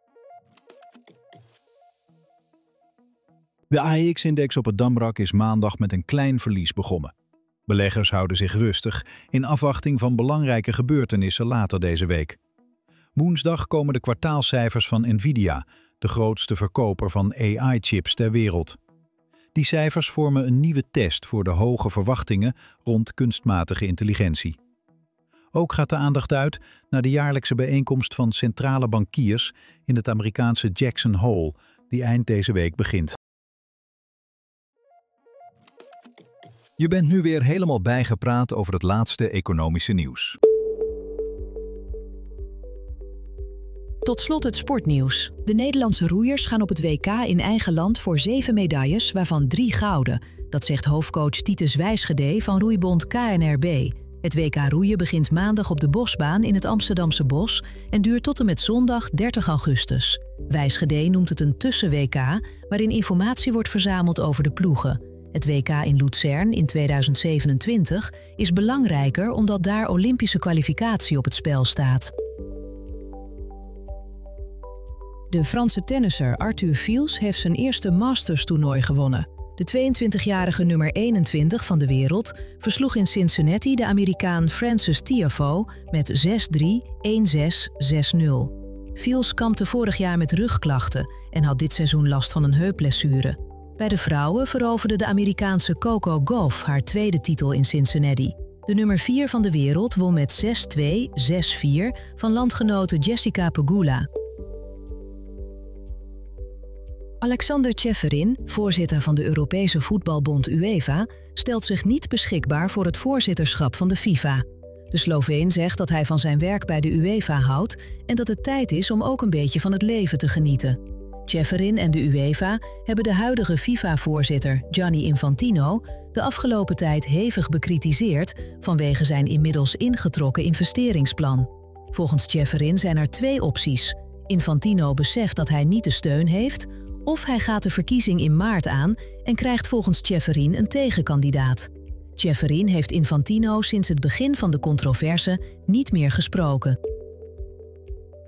De AEX-index op het Damrak is maandag met een klein verlies begonnen. Beleggers houden zich rustig in afwachting van belangrijke gebeurtenissen later deze week. Woensdag komen de kwartaalcijfers van Nvidia, de grootste verkoper van AI-chips ter wereld. Die cijfers vormen een nieuwe test voor de hoge verwachtingen rond kunstmatige intelligentie. Ook gaat de aandacht uit naar de jaarlijkse bijeenkomst van centrale bankiers in het Amerikaanse Jackson Hole, die eind deze week begint. Je bent nu weer helemaal bijgepraat over het laatste economische nieuws. Tot slot het sportnieuws. De Nederlandse roeiers gaan op het WK in eigen land voor 7 medailles, waarvan 3 gouden. Dat zegt hoofdcoach Titus Wijsgede van roeibond KNRB. Het WK roeien begint maandag op de Bosbaan in het Amsterdamse Bos en duurt tot en met zondag 30 augustus. Wijsgede noemt het een tussen-WK, waarin informatie wordt verzameld over de ploegen. Het WK in Luzern in 2027 is belangrijker omdat daar Olympische kwalificatie op het spel staat. De Franse tennisser Arthur Fils heeft zijn eerste Masters-toernooi gewonnen. De 22-jarige nummer 21 van de wereld versloeg in Cincinnati de Amerikaan Frances Tiafoe met 6-3, 1-6, 6-0. Fils kampte vorig jaar met rugklachten en had dit seizoen last van een heupblessure. Bij de vrouwen veroverde de Amerikaanse Coco Gauff haar tweede titel in Cincinnati. De nummer 4 van de wereld won met 6-2, 6-4 van landgenote Jessica Pegula. Alexander Čeferin, voorzitter van de Europese voetbalbond UEFA, stelt zich niet beschikbaar voor het voorzitterschap van de FIFA. De Sloveen zegt dat hij van zijn werk bij de UEFA houdt en dat het tijd is om ook een beetje van het leven te genieten. Čeferin en de UEFA hebben de huidige FIFA-voorzitter Gianni Infantino de afgelopen tijd hevig bekritiseerd vanwege zijn inmiddels ingetrokken investeringsplan. Volgens Čeferin zijn er 2 opties. Infantino beseft dat hij niet de steun heeft, of hij gaat de verkiezing in maart aan en krijgt volgens Čeferin een tegenkandidaat. Čeferin heeft Infantino sinds het begin van de controverse niet meer gesproken.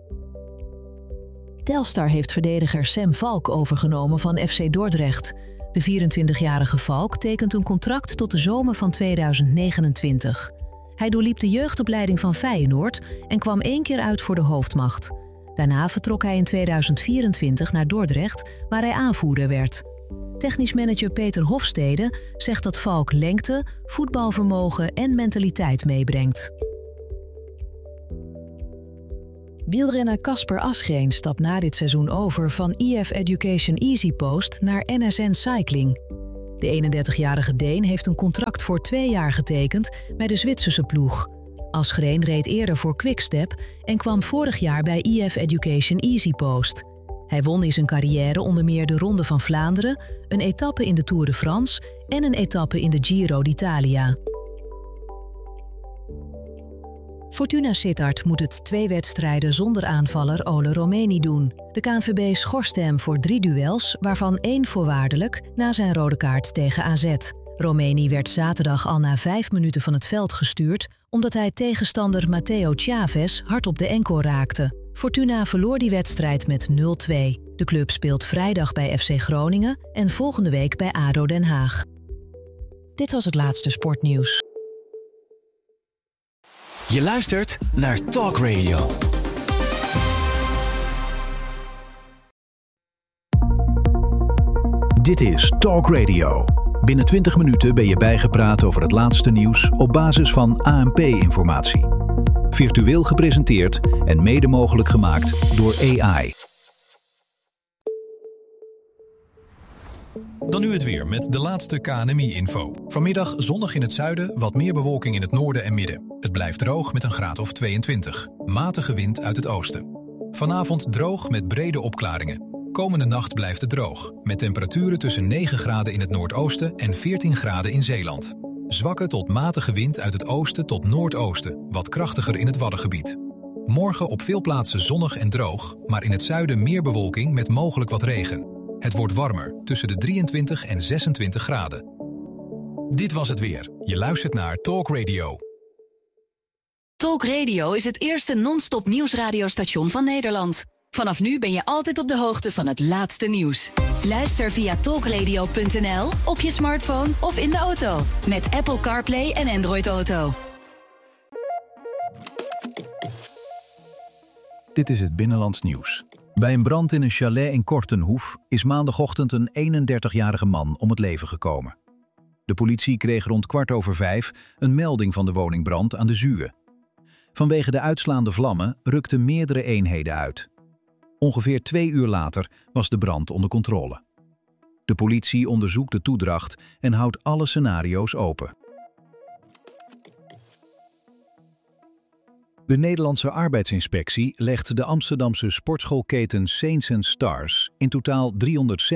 Telstar heeft verdediger Sam Valk overgenomen van FC Dordrecht. De 24-jarige Falk tekent een contract tot de zomer van 2029. Hij doorliep de jeugdopleiding van Feyenoord en kwam 1 keer uit voor de hoofdmacht. Daarna vertrok hij in 2024 naar Dordrecht, waar hij aanvoerder werd. Technisch manager Peter Hofstede zegt dat Falk lengte, voetbalvermogen en mentaliteit meebrengt. Wielrenner Casper Asgreen stapt na dit seizoen over van EF Education EasyPost naar NSN Cycling. De 31-jarige Deen heeft een contract voor 2 jaar getekend bij de Zwitserse ploeg. Asgreen reed eerder voor Quickstep en kwam vorig jaar bij EF Education EasyPost. Hij won in zijn carrière onder meer de Ronde van Vlaanderen, een etappe in de Tour de France en een etappe in de Giro d'Italia. Fortuna Sittard moet het 2 wedstrijden zonder aanvaller Ole Romeni doen. De KNVB schorst hem voor 3 duels, waarvan 1 voorwaardelijk na zijn rode kaart tegen AZ. Romeni werd zaterdag al na 5 minuten van het veld gestuurd, omdat hij tegenstander Matteo Chavez hard op de enkel raakte. Fortuna verloor die wedstrijd met 0-2. De club speelt vrijdag bij FC Groningen en volgende week bij ADO Den Haag. Dit was het laatste sportnieuws. Je luistert naar Talk Radio. Dit is Talk Radio. Binnen 20 minuten ben je bijgepraat over het laatste nieuws op basis van ANP-informatie. Virtueel gepresenteerd en mede mogelijk gemaakt door AI. Dan nu het weer met de laatste KNMI-info. Vanmiddag zonnig in het zuiden, wat meer bewolking in het noorden en midden. Het blijft droog met een graad of 22. Matige wind uit het oosten. Vanavond droog met brede opklaringen. Komende nacht blijft het droog, met temperaturen tussen 9 graden in het noordoosten en 14 graden in Zeeland. Zwakke tot matige wind uit het oosten tot noordoosten, wat krachtiger in het Waddengebied. Morgen op veel plaatsen zonnig en droog, maar in het zuiden meer bewolking met mogelijk wat regen. Het wordt warmer, tussen de 23 en 26 graden. Dit was het weer. Je luistert naar Talk Radio. Talk Radio is het eerste non-stop nieuwsradiostation van Nederland. Vanaf nu ben je altijd op de hoogte van het laatste nieuws. Luister via talkradio.nl, op je smartphone of in de auto. Met Apple CarPlay en Android Auto. Dit is het Binnenlands Nieuws. Bij een brand in een chalet in Kortenhoef is maandagochtend een 31-jarige man om het leven gekomen. De politie kreeg rond 5:15 een melding van de woningbrand aan de Zuwe. Vanwege de uitslaande vlammen rukten meerdere eenheden uit. Ongeveer 2 uur later was de brand onder controle. De politie onderzoekt de toedracht en houdt alle scenario's open. De Nederlandse Arbeidsinspectie legt de Amsterdamse sportschoolketen Saints & Stars in totaal €316.875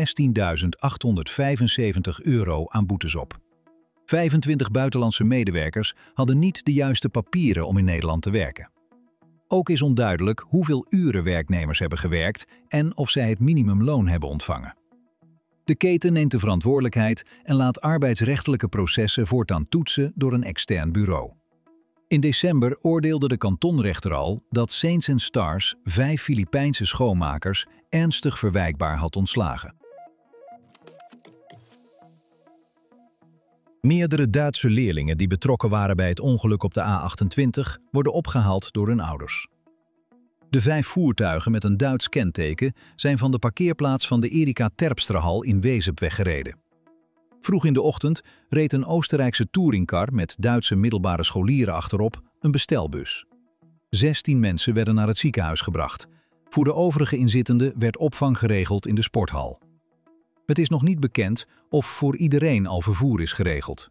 aan boetes op. 25 buitenlandse medewerkers hadden niet de juiste papieren om in Nederland te werken. Ook is onduidelijk hoeveel uren werknemers hebben gewerkt en of zij het minimumloon hebben ontvangen. De keten neemt de verantwoordelijkheid en laat arbeidsrechtelijke processen voortaan toetsen door een extern bureau. In december oordeelde de kantonrechter al dat Saints & Stars 5 Filipijnse schoonmakers ernstig verwijkbaar had ontslagen. Meerdere Duitse leerlingen die betrokken waren bij het ongeluk op de A28 worden opgehaald door hun ouders. De 5 voertuigen met een Duits kenteken zijn van de parkeerplaats van de Erika Terpstrahal in Wezep weggereden. Vroeg in de ochtend reed een Oostenrijkse touringcar met Duitse middelbare scholieren achterop een bestelbus. 16 mensen werden naar het ziekenhuis gebracht. Voor de overige inzittenden werd opvang geregeld in de sporthal. Het is nog niet bekend of voor iedereen al vervoer is geregeld.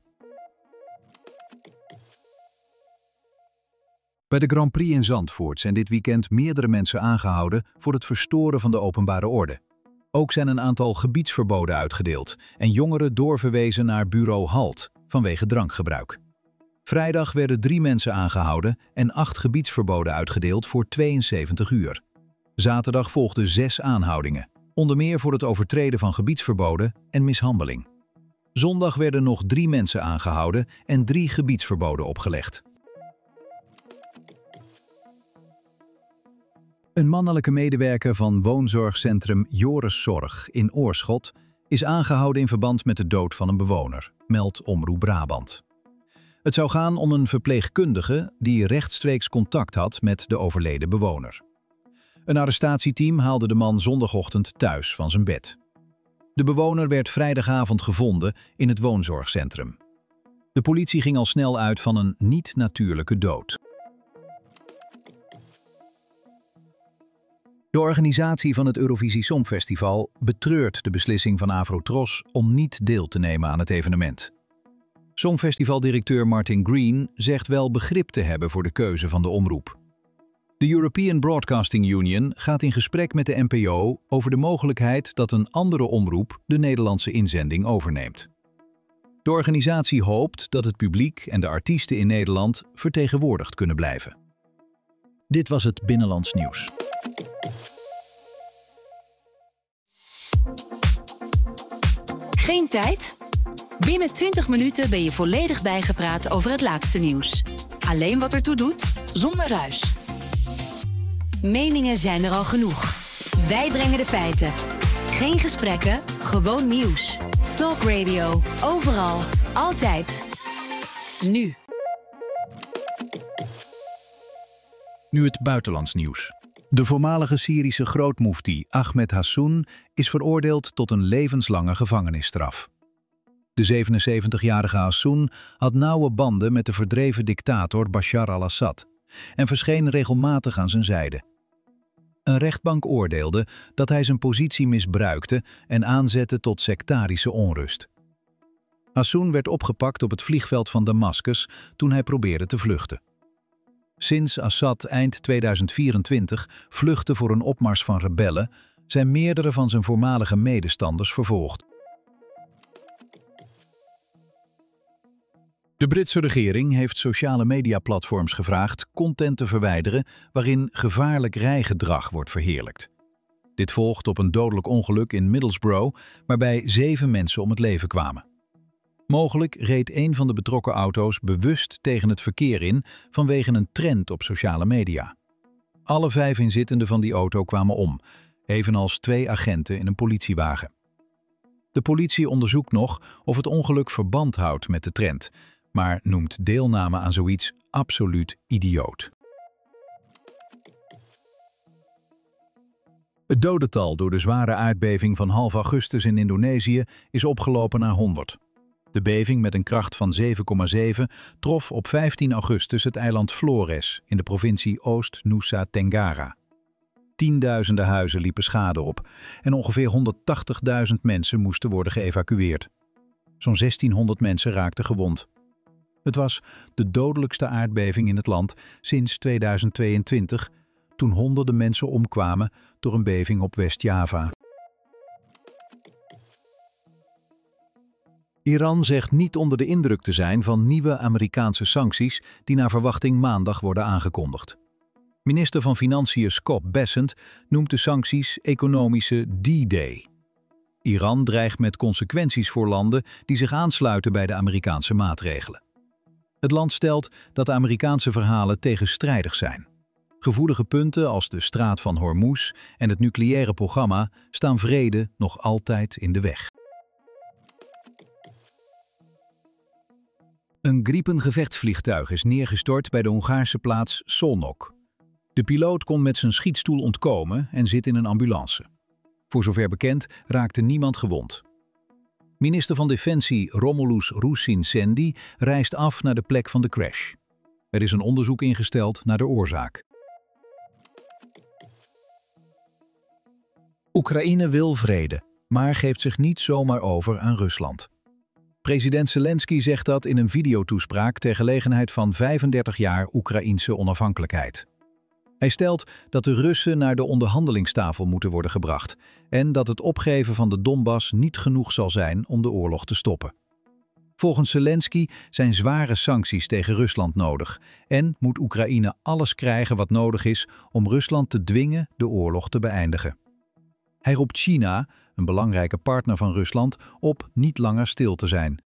Bij de Grand Prix in Zandvoort zijn dit weekend meerdere mensen aangehouden voor het verstoren van de openbare orde. Ook zijn een aantal gebiedsverboden uitgedeeld en jongeren doorverwezen naar bureau Halt vanwege drankgebruik. Vrijdag werden 3 mensen aangehouden en 8 gebiedsverboden uitgedeeld voor 72 uur. Zaterdag volgden 6 aanhoudingen, onder meer voor het overtreden van gebiedsverboden en mishandeling. Zondag werden nog 3 mensen aangehouden en 3 gebiedsverboden opgelegd. Een mannelijke medewerker van woonzorgcentrum Joris Zorg in Oorschot is aangehouden in verband met de dood van een bewoner, meldt Omroep Brabant. Het zou gaan om een verpleegkundige die rechtstreeks contact had met de overleden bewoner. Een arrestatieteam haalde de man zondagochtend thuis van zijn bed. De bewoner werd vrijdagavond gevonden in het woonzorgcentrum. De politie ging al snel uit van een niet-natuurlijke dood. De organisatie van het Eurovisie Songfestival betreurt de beslissing van Afrotros om niet deel te nemen aan het evenement. Songfestivaldirecteur Martin Green zegt wel begrip te hebben voor de keuze van de omroep. De European Broadcasting Union gaat in gesprek met de NPO over de mogelijkheid dat een andere omroep de Nederlandse inzending overneemt. De organisatie hoopt dat het publiek en de artiesten in Nederland vertegenwoordigd kunnen blijven. Dit was het Binnenlands Nieuws. Geen tijd? Binnen 20 minuten ben je volledig bijgepraat over het laatste nieuws. Alleen wat ertoe doet, zonder ruis. Meningen zijn er al genoeg. Wij brengen de feiten. Geen gesprekken, gewoon nieuws. Talk Radio, overal, altijd. Nu. Nu het buitenlands nieuws. De voormalige Syrische grootmoefti Ahmed Hassoun is veroordeeld tot een levenslange gevangenisstraf. De 77-jarige Hassoun had nauwe banden met de verdreven dictator Bashar al-Assad en verscheen regelmatig aan zijn zijde. Een rechtbank oordeelde dat hij zijn positie misbruikte en aanzette tot sectarische onrust. Hassoun werd opgepakt op het vliegveld van Damascus toen hij probeerde te vluchten. Sinds Assad eind 2024 vluchtte voor een opmars van rebellen, zijn meerdere van zijn voormalige medestanders vervolgd. De Britse regering heeft sociale mediaplatforms gevraagd content te verwijderen waarin gevaarlijk rijgedrag wordt verheerlijkt. Dit volgt op een dodelijk ongeluk in Middlesbrough waarbij 7 mensen om het leven kwamen. Mogelijk reed een van de betrokken auto's bewust tegen het verkeer in vanwege een trend op sociale media. Alle 5 inzittenden van die auto kwamen om, evenals 2 agenten in een politiewagen. De politie onderzoekt nog of het ongeluk verband houdt met de trend, maar noemt deelname aan zoiets absoluut idioot. Het dodental door de zware aardbeving van half augustus in Indonesië is opgelopen naar 100. De beving met een kracht van 7,7 trof op 15 augustus het eiland Flores in de provincie Oost-Nusa Tenggara. Tienduizenden huizen liepen schade op en ongeveer 180.000 mensen moesten worden geëvacueerd. Zo'n 1600 mensen raakten gewond. Het was de dodelijkste aardbeving in het land sinds 2022, toen honderden mensen omkwamen door een beving op West-Java. Iran zegt niet onder de indruk te zijn van nieuwe Amerikaanse sancties die naar verwachting maandag worden aangekondigd. Minister van Financiën Scott Bessent noemt de sancties economische D-Day. Iran dreigt met consequenties voor landen die zich aansluiten bij de Amerikaanse maatregelen. Het land stelt dat de Amerikaanse verhalen tegenstrijdig zijn. Gevoelige punten als de straat van Hormuz en het nucleaire programma staan vrede nog altijd in de weg. Een Gripen-gevechtsvliegtuig is neergestort bij de Hongaarse plaats Szolnok. De piloot kon met zijn schietstoel ontkomen en zit in een ambulance. Voor zover bekend raakte niemand gewond. Minister van Defensie Romulus Ruzin-Sendi reist af naar de plek van de crash. Er is een onderzoek ingesteld naar de oorzaak. Oekraïne wil vrede, maar geeft zich niet zomaar over aan Rusland. President Zelensky zegt dat in een videotoespraak ter gelegenheid van 35 jaar Oekraïense onafhankelijkheid. Hij stelt dat de Russen naar de onderhandelingstafel moeten worden gebracht en dat het opgeven van de Donbass niet genoeg zal zijn om de oorlog te stoppen. Volgens Zelensky zijn zware sancties tegen Rusland nodig en moet Oekraïne alles krijgen wat nodig is om Rusland te dwingen de oorlog te beëindigen. Hij roept China, een belangrijke partner van Rusland, op niet langer stil te zijn.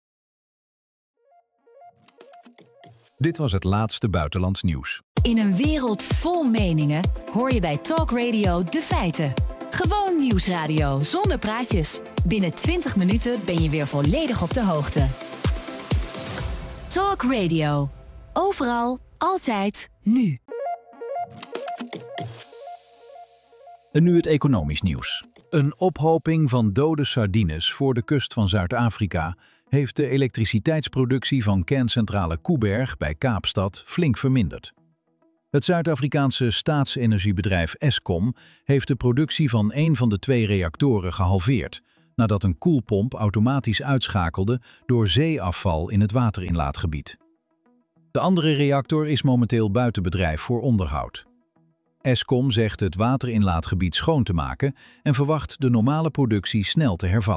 Dit was het laatste buitenlands nieuws. In een wereld vol meningen hoor je bij Talk Radio de feiten. Gewoon nieuwsradio zonder praatjes. Binnen 20 minuten ben je weer volledig op de hoogte. Talk Radio. Overal, altijd, nu. En nu het economisch nieuws. Een ophoping van dode sardines voor de kust van Zuid-Afrika heeft de elektriciteitsproductie van kerncentrale Koeberg bij Kaapstad flink verminderd. Het Zuid-Afrikaanse staatsenergiebedrijf Eskom heeft de productie van een van de 2 reactoren gehalveerd, nadat een koelpomp automatisch uitschakelde door zeeafval in het waterinlaatgebied. De andere reactor is momenteel buiten bedrijf voor onderhoud. Eskom zegt het waterinlaatgebied schoon te maken en verwacht de normale productie snel te hervatten.